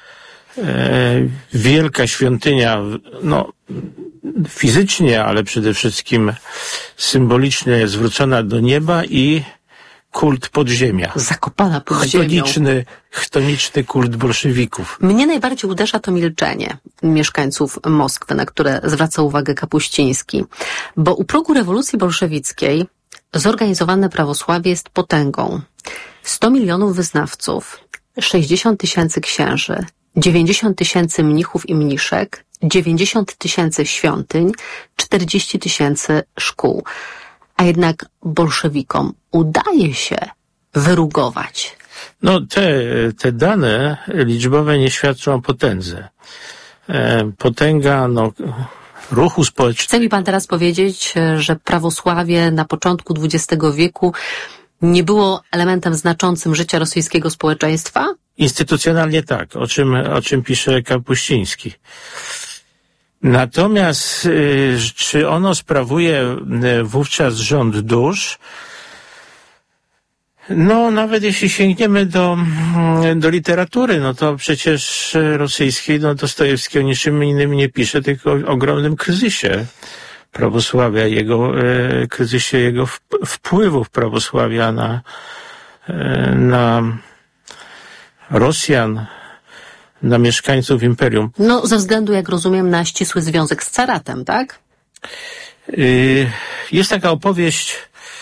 Wielka świątynia, no fizycznie, ale przede wszystkim symbolicznie zwrócona do nieba i kult podziemia. Zakopana pod chtoniczny, ziemią. Chtoniczny kult bolszewików. Mnie najbardziej uderza to milczenie mieszkańców Moskwy, na które zwraca uwagę Kapuściński. Bo u progu rewolucji bolszewickiej zorganizowane prawosławie jest potęgą. sto milionów wyznawców, sześćdziesiąt tysięcy księży, dziewięćdziesiąt tysięcy mnichów i mniszek, dziewięćdziesiąt tysięcy świątyń, czterdzieści tysięcy szkół. A jednak bolszewikom udaje się wyrugować. No te, te dane liczbowe nie świadczą o potędze. E, potęga, no, ruchu społecznego. Chce mi pan teraz powiedzieć, że prawosławie na początku dwudziestego wieku nie było elementem znaczącym życia rosyjskiego społeczeństwa? Instytucjonalnie tak, o czym, o czym pisze Kapuściński. Natomiast y, czy ono sprawuje y, wówczas rząd dusz? No, nawet jeśli sięgniemy do, do literatury, no to przecież rosyjskiej, no Dostojewski o niczym innym nie pisze, tylko o ogromnym kryzysie prawosławia, jego, y, kryzysie jego wpływów prawosławia na, y, na Rosjan, na mieszkańców imperium. No, ze względu, jak rozumiem, na ścisły związek z caratem, tak? Jest taka opowieść,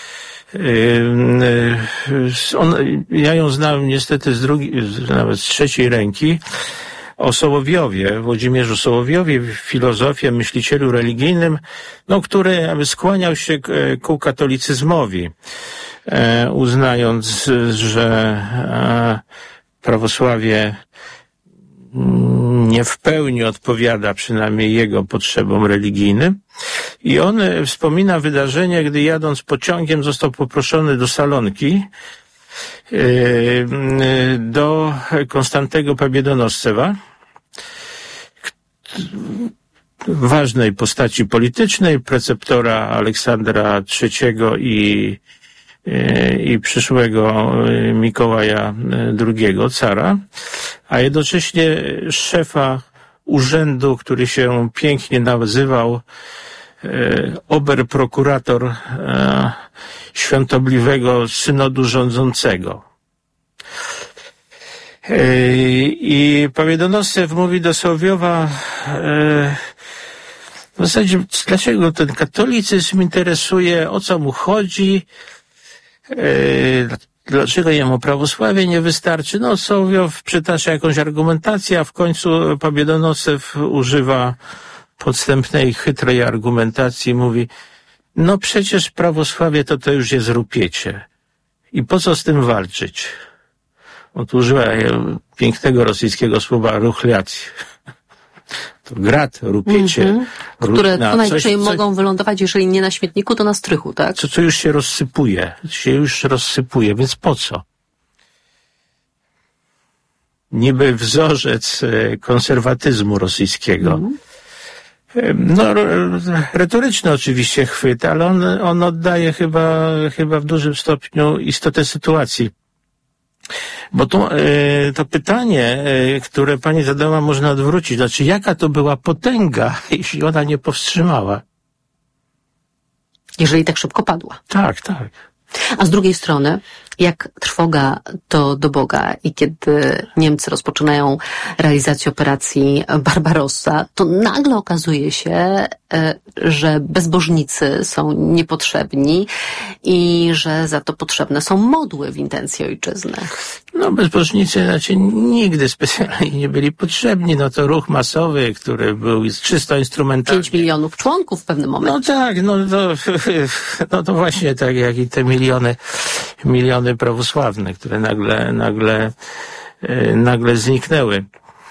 on, ja ją znałem niestety z drugiej, nawet z trzeciej ręki, o Sołowiowie, Włodzimierzu Sołowiowie, filozofie, myślicielu religijnym, no, który skłaniał się ku katolicyzmowi, uznając, że prawosławie nie w pełni odpowiada przynajmniej jego potrzebom religijnym. I on wspomina wydarzenie, gdy jadąc pociągiem został poproszony do salonki do Konstantego Pobiedonoscewa, ważnej postaci politycznej, preceptora Aleksandra trzeciego i i przyszłego Mikołaja drugiego, cara, a jednocześnie szefa urzędu, który się pięknie nazywał oberprokurator świątobliwego synodu rządzącego. I Pobiedonoscew mówi do Sołowiowa, w zasadzie dlaczego ten katolicyzm interesuje, o co mu chodzi, dlaczego jemu prawosławie nie wystarczy. No, Sołowiow przytacza jakąś argumentację, a w końcu Pobiedonoscew używa podstępnej, chytrej argumentacji, mówi, no przecież prawosławie to to już jest rupiecie. I po co z tym walczyć? On tu używa pięknego rosyjskiego słowa ruchliacji. To grat, rupiecie. Mm-hmm. Które no, co najwyżej coś, mogą coś, wylądować, jeżeli nie na śmietniku, to na strychu, tak? Co, co już się rozsypuje. Się już rozsypuje, więc po co? Niby wzorzec konserwatyzmu rosyjskiego. Mm. No, retoryczny oczywiście chwyt, ale on, on oddaje chyba, chyba w dużym stopniu istotę sytuacji. Bo to, to pytanie, które pani zadała, można odwrócić. Znaczy, jaka to była potęga, jeśli ona nie powstrzymała? Jeżeli tak szybko padła. Tak, tak. A z drugiej strony, jak trwoga to do Boga i kiedy Niemcy rozpoczynają realizację operacji Barbarossa, to nagle okazuje się, że bezbożnicy są niepotrzebni i że za to potrzebne są modły w intencji ojczyzny. No, bezbożnicy znaczy nigdy specjalnie nie byli potrzebni. No to ruch masowy, który był czysto instrumentalny. Pięć milionów członków w pewnym momencie. No tak, no to, no to właśnie tak jak i te miliony, miliony prawosławne, które nagle, nagle, nagle zniknęły.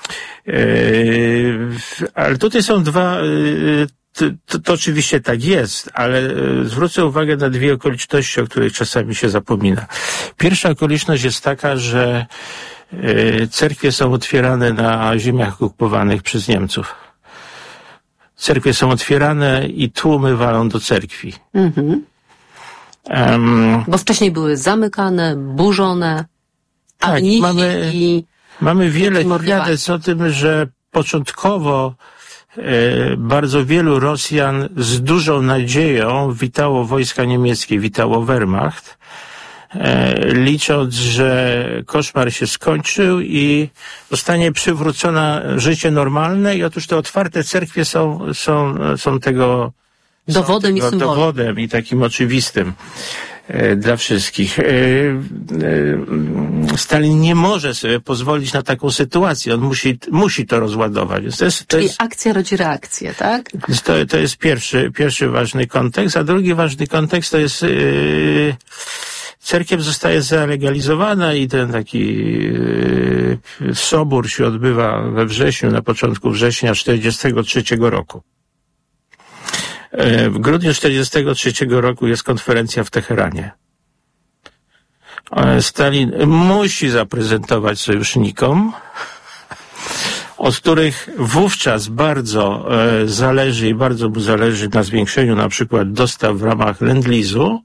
Ale tutaj są dwa, to, to, to oczywiście tak jest, ale zwrócę uwagę na dwie okoliczności, o których czasami się zapomina. Pierwsza okoliczność jest taka, że cerkwie są otwierane na ziemiach okupowanych przez Niemców. Cerkwie są otwierane i tłumy walą do cerkwi. Mhm. Um, Bo wcześniej były zamykane, burzone, a tak, mnisi mamy, i mamy wiele świadectw o tym, że początkowo e, bardzo wielu Rosjan z dużą nadzieją witało wojska niemieckie, witało Wehrmacht, e, licząc, że koszmar się skończył i zostanie przywrócone życie normalne i otóż te otwarte cerkwie są, są, są tego dowodem i symbolem. Dowodem i takim oczywistym e, dla wszystkich. E, e, Stalin nie może sobie pozwolić na taką sytuację. On musi, musi to rozładować. Więc to jest, to Czyli jest, akcja rodzi reakcję, tak? to, to jest pierwszy, pierwszy ważny kontekst, a drugi ważny kontekst to jest e, cerkiew zostaje zalegalizowana i ten taki e, sobór się odbywa we wrześniu, na początku września czterdziestego trzeciego roku. W grudniu czterdziestego trzeciego roku jest konferencja w Teheranie. Stalin musi zaprezentować sojusznikom, od których wówczas bardzo zależy i bardzo mu zależy na zwiększeniu na przykład dostaw w ramach Lend-Leasu,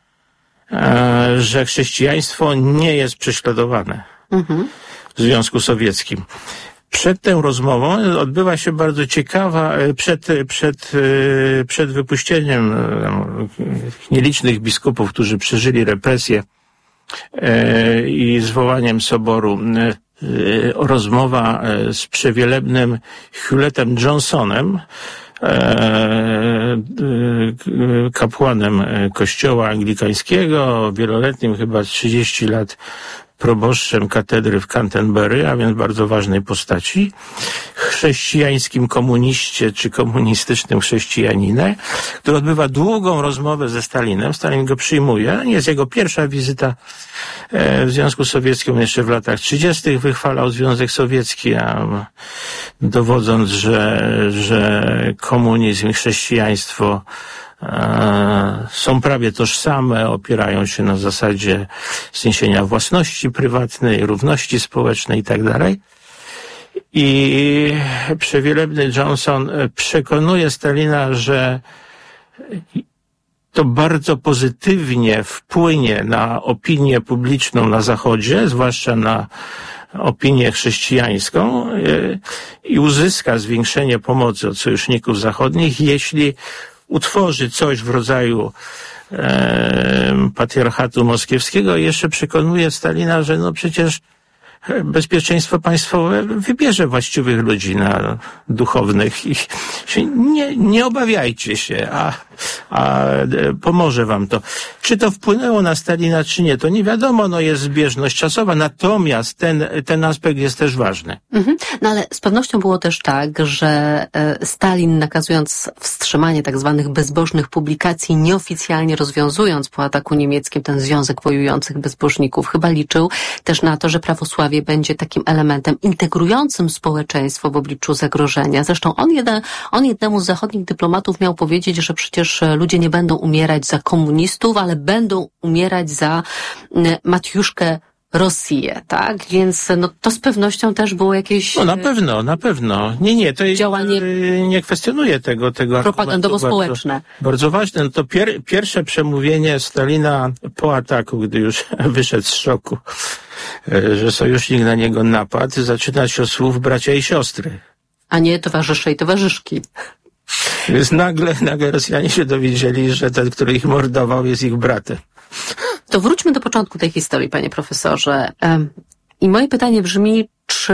że chrześcijaństwo nie jest prześladowane mhm. w Związku Sowieckim. Przed tą rozmową odbywa się bardzo ciekawa, przed, przed, przed wypuścieniem nielicznych biskupów, którzy przeżyli represję i zwołaniem soboru, rozmowa z przewielebnym Hewlettem Johnsonem, kapłanem kościoła anglikańskiego, wieloletnim, chyba trzydzieści lat, proboszczem katedry w Canterbury, a więc bardzo ważnej postaci, chrześcijańskim komuniście czy komunistycznym chrześcijaninem, który odbywa długą rozmowę ze Stalinem. Stalin go przyjmuje. Jest jego pierwsza wizyta w Związku Sowieckim. Jeszcze w latach trzydziestych wychwalał Związek Sowiecki, a dowodząc, że, że komunizm i chrześcijaństwo są prawie tożsame, opierają się na zasadzie zniesienia własności prywatnej, równości społecznej i tak dalej. I przewielebny Johnson przekonuje Stalina, że to bardzo pozytywnie wpłynie na opinię publiczną na Zachodzie, zwłaszcza na opinię chrześcijańską i uzyska zwiększenie pomocy od sojuszników zachodnich, jeśli utworzy coś w rodzaju e, patriarchatu moskiewskiego i jeszcze przekonuje Stalina, że no przecież bezpieczeństwo państwowe wybierze właściwych ludzi na duchownych i nie, nie obawiajcie się, a, a pomoże wam to. Czy to wpłynęło na Stalina, czy nie, to nie wiadomo, no jest zbieżność czasowa, natomiast ten, ten aspekt jest też ważny. Mhm. No ale z pewnością było też tak, że Stalin, nakazując wstrzymanie tak zwanych bezbożnych publikacji, nieoficjalnie rozwiązując po ataku niemieckim ten Związek Wojujących Bezbożników, chyba liczył też na to, że prawosławie będzie takim elementem integrującym społeczeństwo w obliczu zagrożenia. Zresztą on, jeden, on jednemu z zachodnich dyplomatów miał powiedzieć, że przecież ludzie nie będą umierać za komunistów, ale będą umierać za Matiuszkę Rosję, tak? Więc no, to z pewnością też było jakieś... No na pewno, na pewno. Nie, nie, to działanie nie kwestionuje tego, tego propagandowo-społeczne. Bardzo, bardzo ważne. No to pier, pierwsze przemówienie Stalina po ataku, gdy już wyszedł z szoku, że sojusznik na niego napadł, zaczyna się od słów bracia i siostry. A nie towarzysze i towarzyszki. Więc nagle, nagle Rosjanie się dowiedzieli, że ten, który ich mordował, jest ich bratem. To wróćmy do początku tej historii, panie profesorze. I moje pytanie brzmi, czy,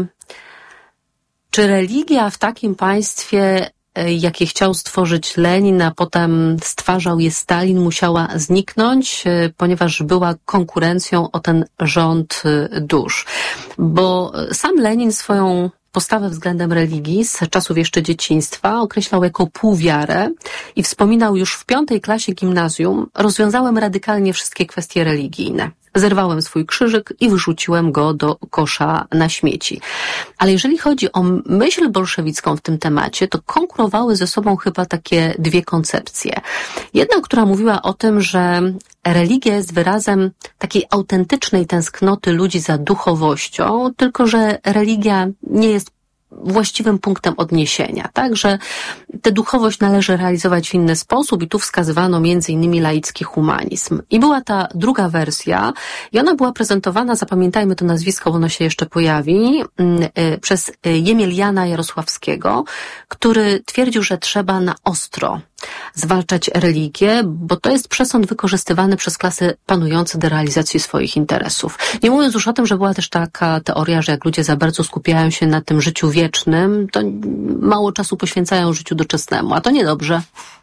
czy religia w takim państwie, jakie chciał stworzyć Lenin, a potem stwarzał je Stalin, musiała zniknąć, ponieważ była konkurencją o ten rząd dusz? Bo sam Lenin swoją postawę względem religii z czasów jeszcze dzieciństwa określał jako półwiarę i wspominał już w piątej klasie gimnazjum: rozwiązałem radykalnie wszystkie kwestie religijne. Zerwałem swój krzyżyk i wyrzuciłem go do kosza na śmieci. Ale jeżeli chodzi o myśl bolszewicką w tym temacie, to konkurowały ze sobą chyba takie dwie koncepcje. Jedna, która mówiła o tym, że religia jest wyrazem takiej autentycznej tęsknoty ludzi za duchowością, tylko że religia nie jest właściwym punktem odniesienia, tak, że tę duchowość należy realizować w inny sposób i tu wskazywano między innymi laicki humanizm. I była ta druga wersja i ona była prezentowana, zapamiętajmy to nazwisko, bo ono się jeszcze pojawi, przez Jemeliana Jarosławskiego, który twierdził, że trzeba na ostro zwalczać religię, bo to jest przesąd wykorzystywany przez klasy panujące do realizacji swoich interesów. Nie mówiąc już o tym, że była też taka teoria, że jak ludzie za bardzo skupiają się na tym życiu wiecznym, to mało czasu poświęcają życiu doczesnemu, a to niedobrze.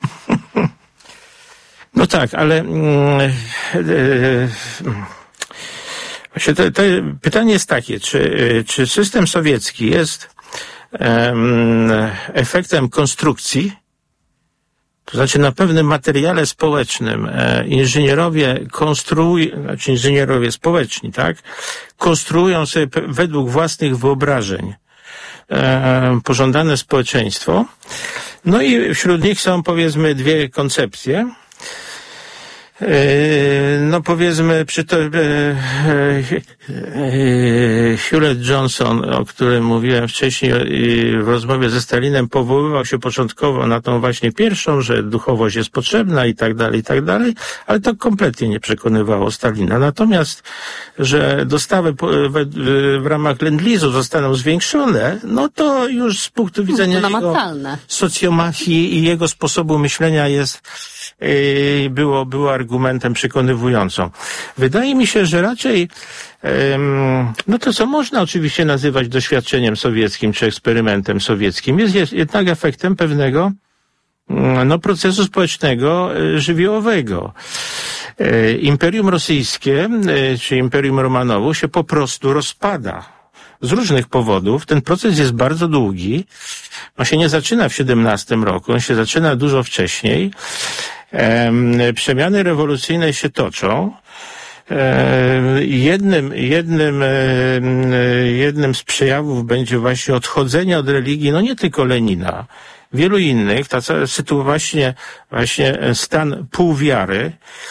No tak, ale właśnie to, to pytanie jest takie, czy, czy system sowiecki jest um, efektem konstrukcji? To znaczy na pewnym materiale społecznym e, inżynierowie konstruują, znaczy inżynierowie społeczni, tak, konstruują sobie pe- według własnych wyobrażeń e, pożądane społeczeństwo. No i wśród nich są, powiedzmy, dwie koncepcje. No powiedzmy, przy to Hewlett Johnson, o którym mówiłem wcześniej w rozmowie ze Stalinem, powoływał się początkowo na tą właśnie pierwszą, że duchowość jest potrzebna i tak dalej, i tak dalej, ale to kompletnie nie przekonywało Stalina. Natomiast, że dostawy w ramach Lend-Leasu zostaną zwiększone, no to już z punktu widzenia jego socjomachii i jego sposobu myślenia jest było, było argumentem przekonywującą. Wydaje mi się, że raczej no to, co można oczywiście nazywać doświadczeniem sowieckim czy eksperymentem sowieckim, jest jednak efektem pewnego no, procesu społecznego żywiołowego. Imperium rosyjskie, czy Imperium Romanowu się po prostu rozpada. Z różnych powodów. Ten proces jest bardzo długi. On się nie zaczyna w siedemnastym roku, on się zaczyna dużo wcześniej. Przemiany rewolucyjne się toczą. Jednym, jednym, jednym z przejawów będzie właśnie odchodzenie od religii, no nie tylko Lenina, wielu innych, ta cała sytuacja, właśnie, właśnie stan półwiary.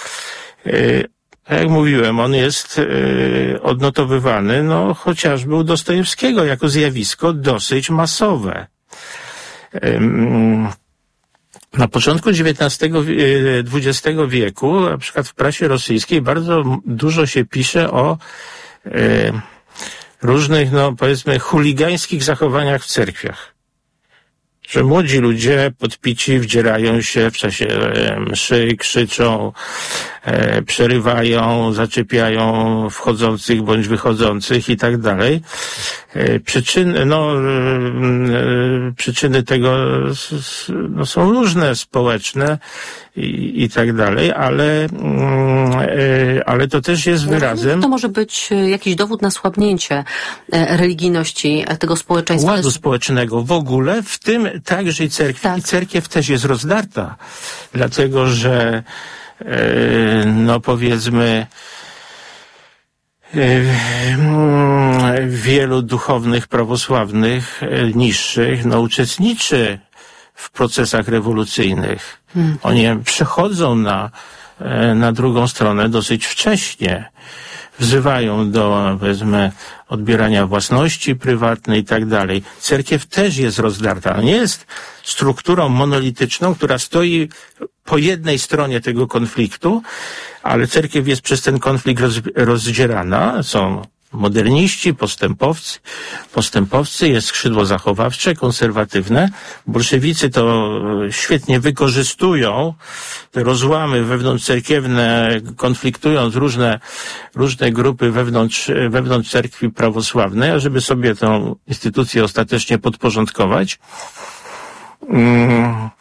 Jak mówiłem, on jest y, odnotowywany, no chociażby u Dostojewskiego jako zjawisko dosyć masowe. Ym, Na początku dziewiętnastego, dwudziestego wieku, na przykład w prasie rosyjskiej, bardzo dużo się pisze o e, różnych, no powiedzmy, chuligańskich zachowaniach w cerkwiach. Że młodzi ludzie podpici wdzierają się w czasie mszy, krzyczą, e, przerywają, zaczepiają wchodzących bądź wychodzących i tak dalej. E, przyczyny, no, e, e, przyczyny tego no, są różne, społeczne i, i tak dalej, ale, e, ale to też jest wyrazem... To może być jakiś dowód na słabnięcie religijności tego społeczeństwa. Ładu społecznego w ogóle, w tym także i cerkwi. Tak. I cerkiew też jest rozdarta, dlatego że e, no powiedzmy e, wielu duchownych prawosławnych e, niższych no uczestniczy w procesach rewolucyjnych. Hmm. Oni przechodzą na, e, na drugą stronę dosyć wcześnie. Wzywają do, powiedzmy, odbierania własności prywatnej i tak dalej. Cerkiew też jest rozdarta. Nie jest strukturą monolityczną, która stoi po jednej stronie tego konfliktu, ale cerkiew jest przez ten konflikt roz, rozdzierana. Są moderniści, postępowcy, postępowcy, jest skrzydło zachowawcze, konserwatywne. Bolszewicy to świetnie wykorzystują te rozłamy wewnątrzcerkiewne, konfliktując różne, różne grupy wewnątrz, wewnątrz cerkwi prawosławnej, ażeby sobie tę instytucję ostatecznie podporządkować. Mm.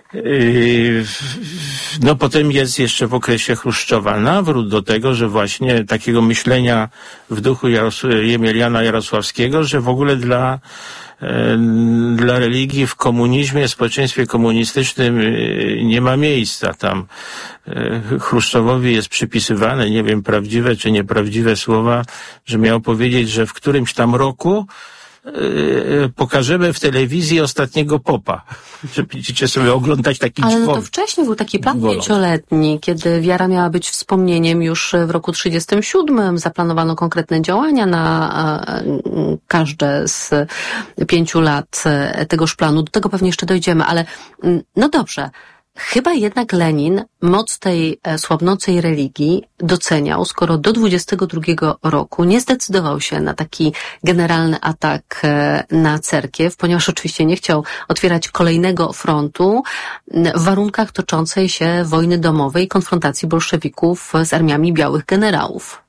No potem jest jeszcze w okresie Chruszczowa nawrót do tego, że właśnie takiego myślenia w duchu Jaros- Jemeliana Jarosławskiego, że w ogóle dla, dla religii w komunizmie, w społeczeństwie komunistycznym nie ma miejsca. Tam Chruszczowowi jest przypisywane, nie wiem, prawdziwe czy nieprawdziwe słowa, że miał powiedzieć, że w którymś tam roku pokażemy w telewizji ostatniego popa. Że będziecie sobie oglądać taki Ale dźwon. no to wcześniej był taki plan pięcioletni, kiedy wiara miała być wspomnieniem już w roku trzydziestym siódmym. Zaplanowano konkretne działania na każde z pięciu lat tegoż planu. Do tego pewnie jeszcze dojdziemy, ale no dobrze. Chyba jednak Lenin moc tej słabnącej religii doceniał, skoro do dwudziestego drugiego roku nie zdecydował się na taki generalny atak na cerkiew, ponieważ oczywiście nie chciał otwierać kolejnego frontu w warunkach toczącej się wojny domowej, konfrontacji bolszewików z armiami białych generałów.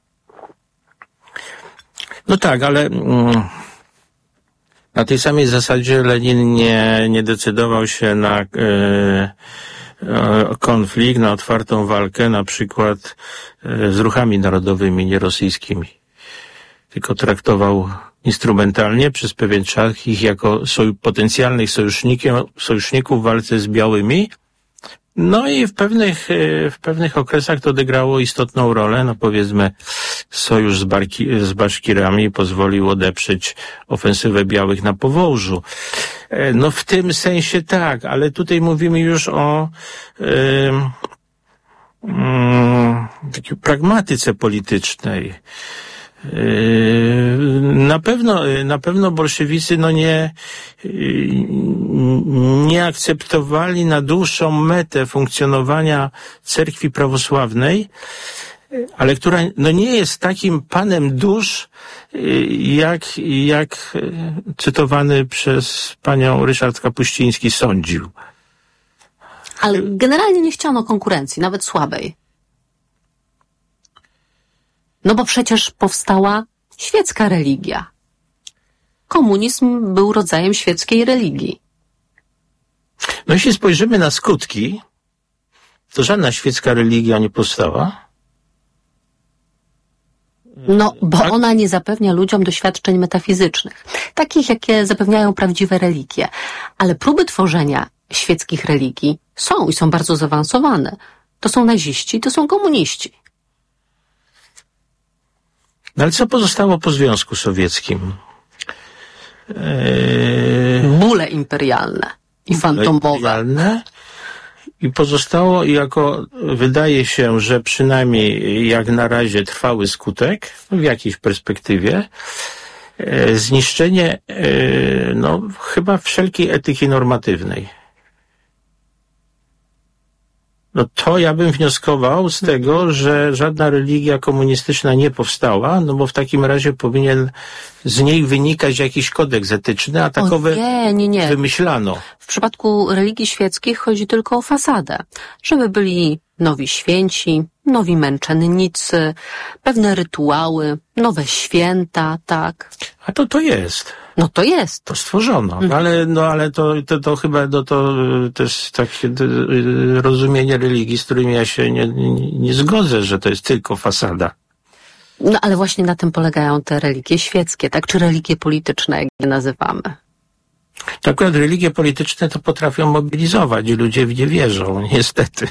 No tak, ale na tej samej zasadzie Lenin nie, nie decydował się na e, konflikt, na otwartą walkę, na przykład z ruchami narodowymi nierosyjskimi. Tylko traktował instrumentalnie przez pewien czas ich jako soj- potencjalnych sojuszników w walce z białymi. No i w pewnych, w pewnych okresach to odegrało istotną rolę. No powiedzmy, sojusz z, Barki, z Baszkirami pozwolił odeprzeć ofensywę białych na Powołżu. No w tym sensie tak, ale tutaj mówimy już o yy, yy, takiej pragmatyce politycznej. Na pewno, na pewno bolszewicy no nie, nie akceptowali na dłuższą metę funkcjonowania cerkwi prawosławnej, ale która no nie jest takim panem dusz, jak, jak cytowany przez panią Ryszard Kapuściński sądził. Ale generalnie nie chciano konkurencji, nawet słabej. No bo przecież powstała świecka religia. Komunizm był rodzajem świeckiej religii. No jeśli spojrzymy na skutki, to żadna świecka religia nie powstała. No, bo ona nie zapewnia ludziom doświadczeń metafizycznych, takich, jakie zapewniają prawdziwe religie. Ale próby tworzenia świeckich religii są i są bardzo zaawansowane. To są naziści, to są komuniści. No ale co pozostało po Związku Sowieckim? Eee... Bóle imperialne i fantomowe. Imperialne. I pozostało jako, wydaje się, że przynajmniej jak na razie trwały skutek, w jakiejś perspektywie, e, zniszczenie, e, no, chyba wszelkiej etyki normatywnej. no to ja bym wnioskował z tego, że żadna religia komunistyczna nie powstała, no bo w takim razie powinien z niej wynikać jakiś kodeks etyczny, a takowe o nie, nie, nie. wymyślano. W przypadku religii świeckich chodzi tylko o fasadę, żeby byli nowi święci, nowi męczennicy, pewne rytuały, nowe święta, tak. A to to jest. No to jest. To stworzono, Mhm. ale, no, ale to, to, to chyba no, to też takie rozumienie religii, z którym ja się nie, nie, nie zgodzę, że to jest tylko fasada. No ale właśnie na tym polegają te religie świeckie, tak? Czy religie polityczne, jak je nazywamy? To akurat religie polityczne to potrafią mobilizować i ludzie w nie wierzą, niestety.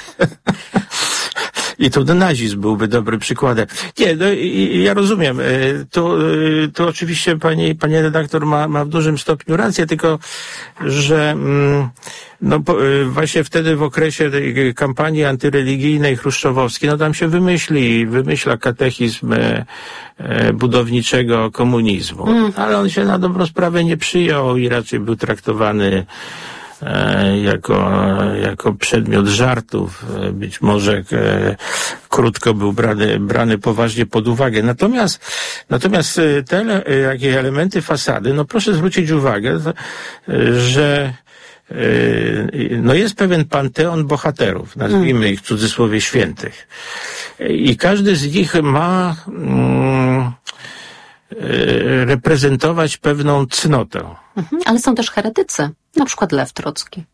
I tu nazizm byłby dobrym przykładem. Nie, no, ja rozumiem. Tu, tu oczywiście pani, pani redaktor ma, ma w dużym stopniu rację, tylko że no, właśnie wtedy w okresie tej kampanii antyreligijnej chruszczowowskiej, no tam się wymyśli, wymyśla katechizm budowniczego komunizmu. Ale on się na dobrą sprawę nie przyjął i raczej był traktowany jako, jako przedmiot żartów, być może e, krótko był brany, brany poważnie pod uwagę. Natomiast, natomiast te jakie elementy fasady, no proszę zwrócić uwagę, że e, no jest pewien panteon bohaterów, nazwijmy ich w cudzysłowie świętych. I każdy z nich ma mm, reprezentować pewną cnotę. Mhm, ale są też heretycy, na przykład Lew Trocki.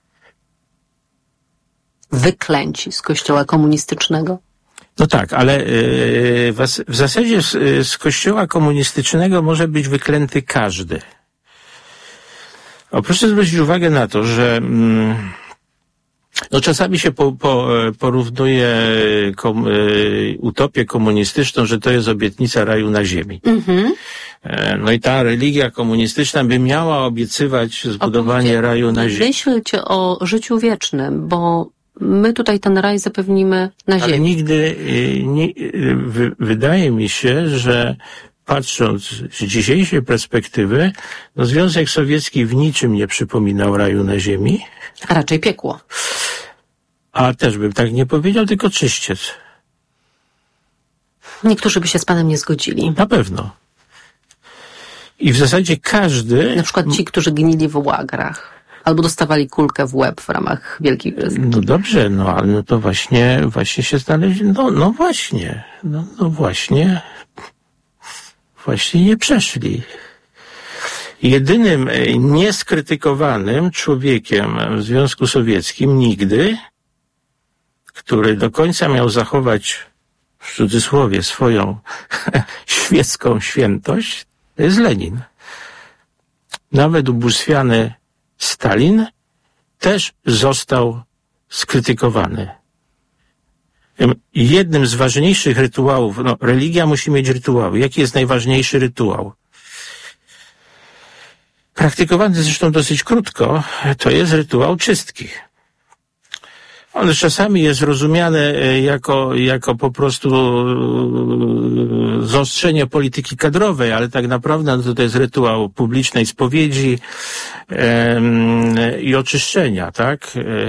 Wyklęci z kościoła komunistycznego. No tak, ale w zasadzie z, z kościoła komunistycznego może być wyklęty każdy. O, proszę zwrócić uwagę na to, że no czasami się po, po, porównuje kom, utopię komunistyczną, że to jest obietnica raju na ziemi. Mm-hmm. No i ta religia komunistyczna by miała obiecywać zbudowanie raju na ziemi. Myślcie o życiu wiecznym, bo my tutaj ten raj zapewnimy na ziemi. Ale nigdy, nie, wydaje mi się, że patrząc z dzisiejszej perspektywy, no Związek Sowiecki w niczym nie przypominał raju na ziemi. A raczej piekło. A też bym tak nie powiedział, tylko czyściec. Niektórzy by się z panem nie zgodzili. Na pewno. I w zasadzie każdy... Na przykład ci, którzy gnili w łagrach. Albo dostawali kulkę w łeb w ramach Wielkiej Wyzwy. No dobrze, no ale no to właśnie, właśnie się znaleźli. No, no właśnie. No, no właśnie. Właśnie nie przeszli. Jedynym nieskrytykowanym człowiekiem w Związku Sowieckim nigdy, który do końca miał zachować w cudzysłowie swoją świecką świętość, to jest Lenin. Nawet ubóstwiany Stalin też został skrytykowany. Jednym z ważniejszych rytuałów, no religia musi mieć rytuały. Jaki jest najważniejszy rytuał? Praktykowany zresztą dosyć krótko, to jest rytuał czystki. On czasami jest rozumiany jako, jako po prostu zaostrzenie polityki kadrowej, ale tak naprawdę no to jest rytuał publicznej spowiedzi em, i oczyszczenia, tak?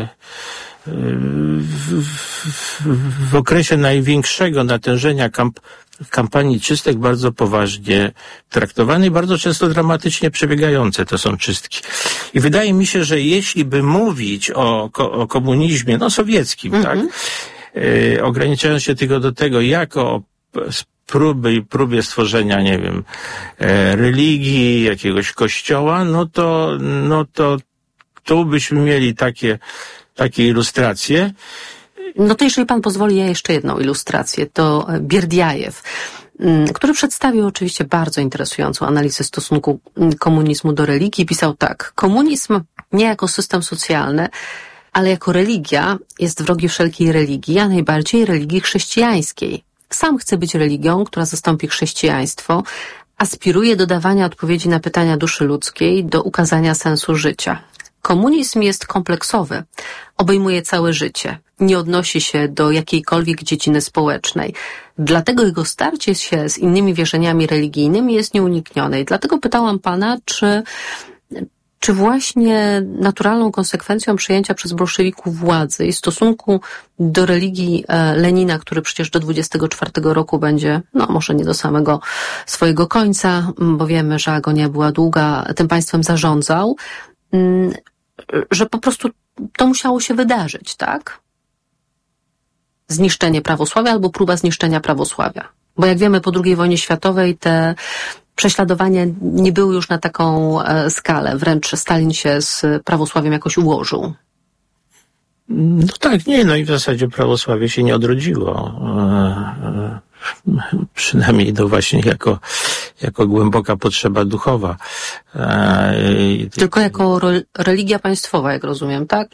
W, w, w okresie największego natężenia kamp, kampanii czystek bardzo poważnie traktowane i bardzo często dramatycznie przebiegające to są czystki. I wydaje mi się, że jeśli by mówić o, o komunizmie, no sowieckim, mm-hmm. tak, e, ograniczając się tylko do tego, jako próby i próbie stworzenia, nie wiem, e, religii, jakiegoś kościoła, no to, no to tu byśmy mieli takie takie ilustracje. No to jeżeli pan pozwoli, ja jeszcze jedną ilustrację. To Bierdiajew, który przedstawił oczywiście bardzo interesującą analizę stosunku komunizmu do religii. Pisał tak: komunizm nie jako system socjalny, ale jako religia jest wrogi wszelkiej religii, a najbardziej religii chrześcijańskiej. Sam chce być religią, która zastąpi chrześcijaństwo, aspiruje do dawania odpowiedzi na pytania duszy ludzkiej, do ukazania sensu życia. Komunizm jest kompleksowy, obejmuje całe życie, nie odnosi się do jakiejkolwiek dziedziny społecznej. Dlatego jego starcie się z innymi wierzeniami religijnymi jest nieuniknione. I dlatego pytałam pana, czy, czy właśnie naturalną konsekwencją przejęcia przez bolszewików władzy i stosunku do religii Lenina, który przecież do dwudziestego czwartego roku będzie, no może nie do samego swojego końca, bo wiemy, że agonia była długa, tym państwem zarządzał, że po prostu to musiało się wydarzyć, tak? Zniszczenie prawosławia albo próba zniszczenia prawosławia. Bo jak wiemy, po drugiej wojnie światowej te prześladowania nie były już na taką e, skalę. Wręcz Stalin się z prawosławiem jakoś ułożył. No tak, nie, no i w zasadzie prawosławie się nie odrodziło. E, e, przynajmniej to właśnie jako, jako głęboka potrzeba duchowa. E, Tylko jako ro, religia państwowa, jak rozumiem, tak?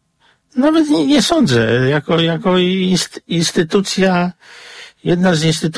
Nawet nie, nie sądzę. Jako, jako inst, instytucja, jedna z instytucji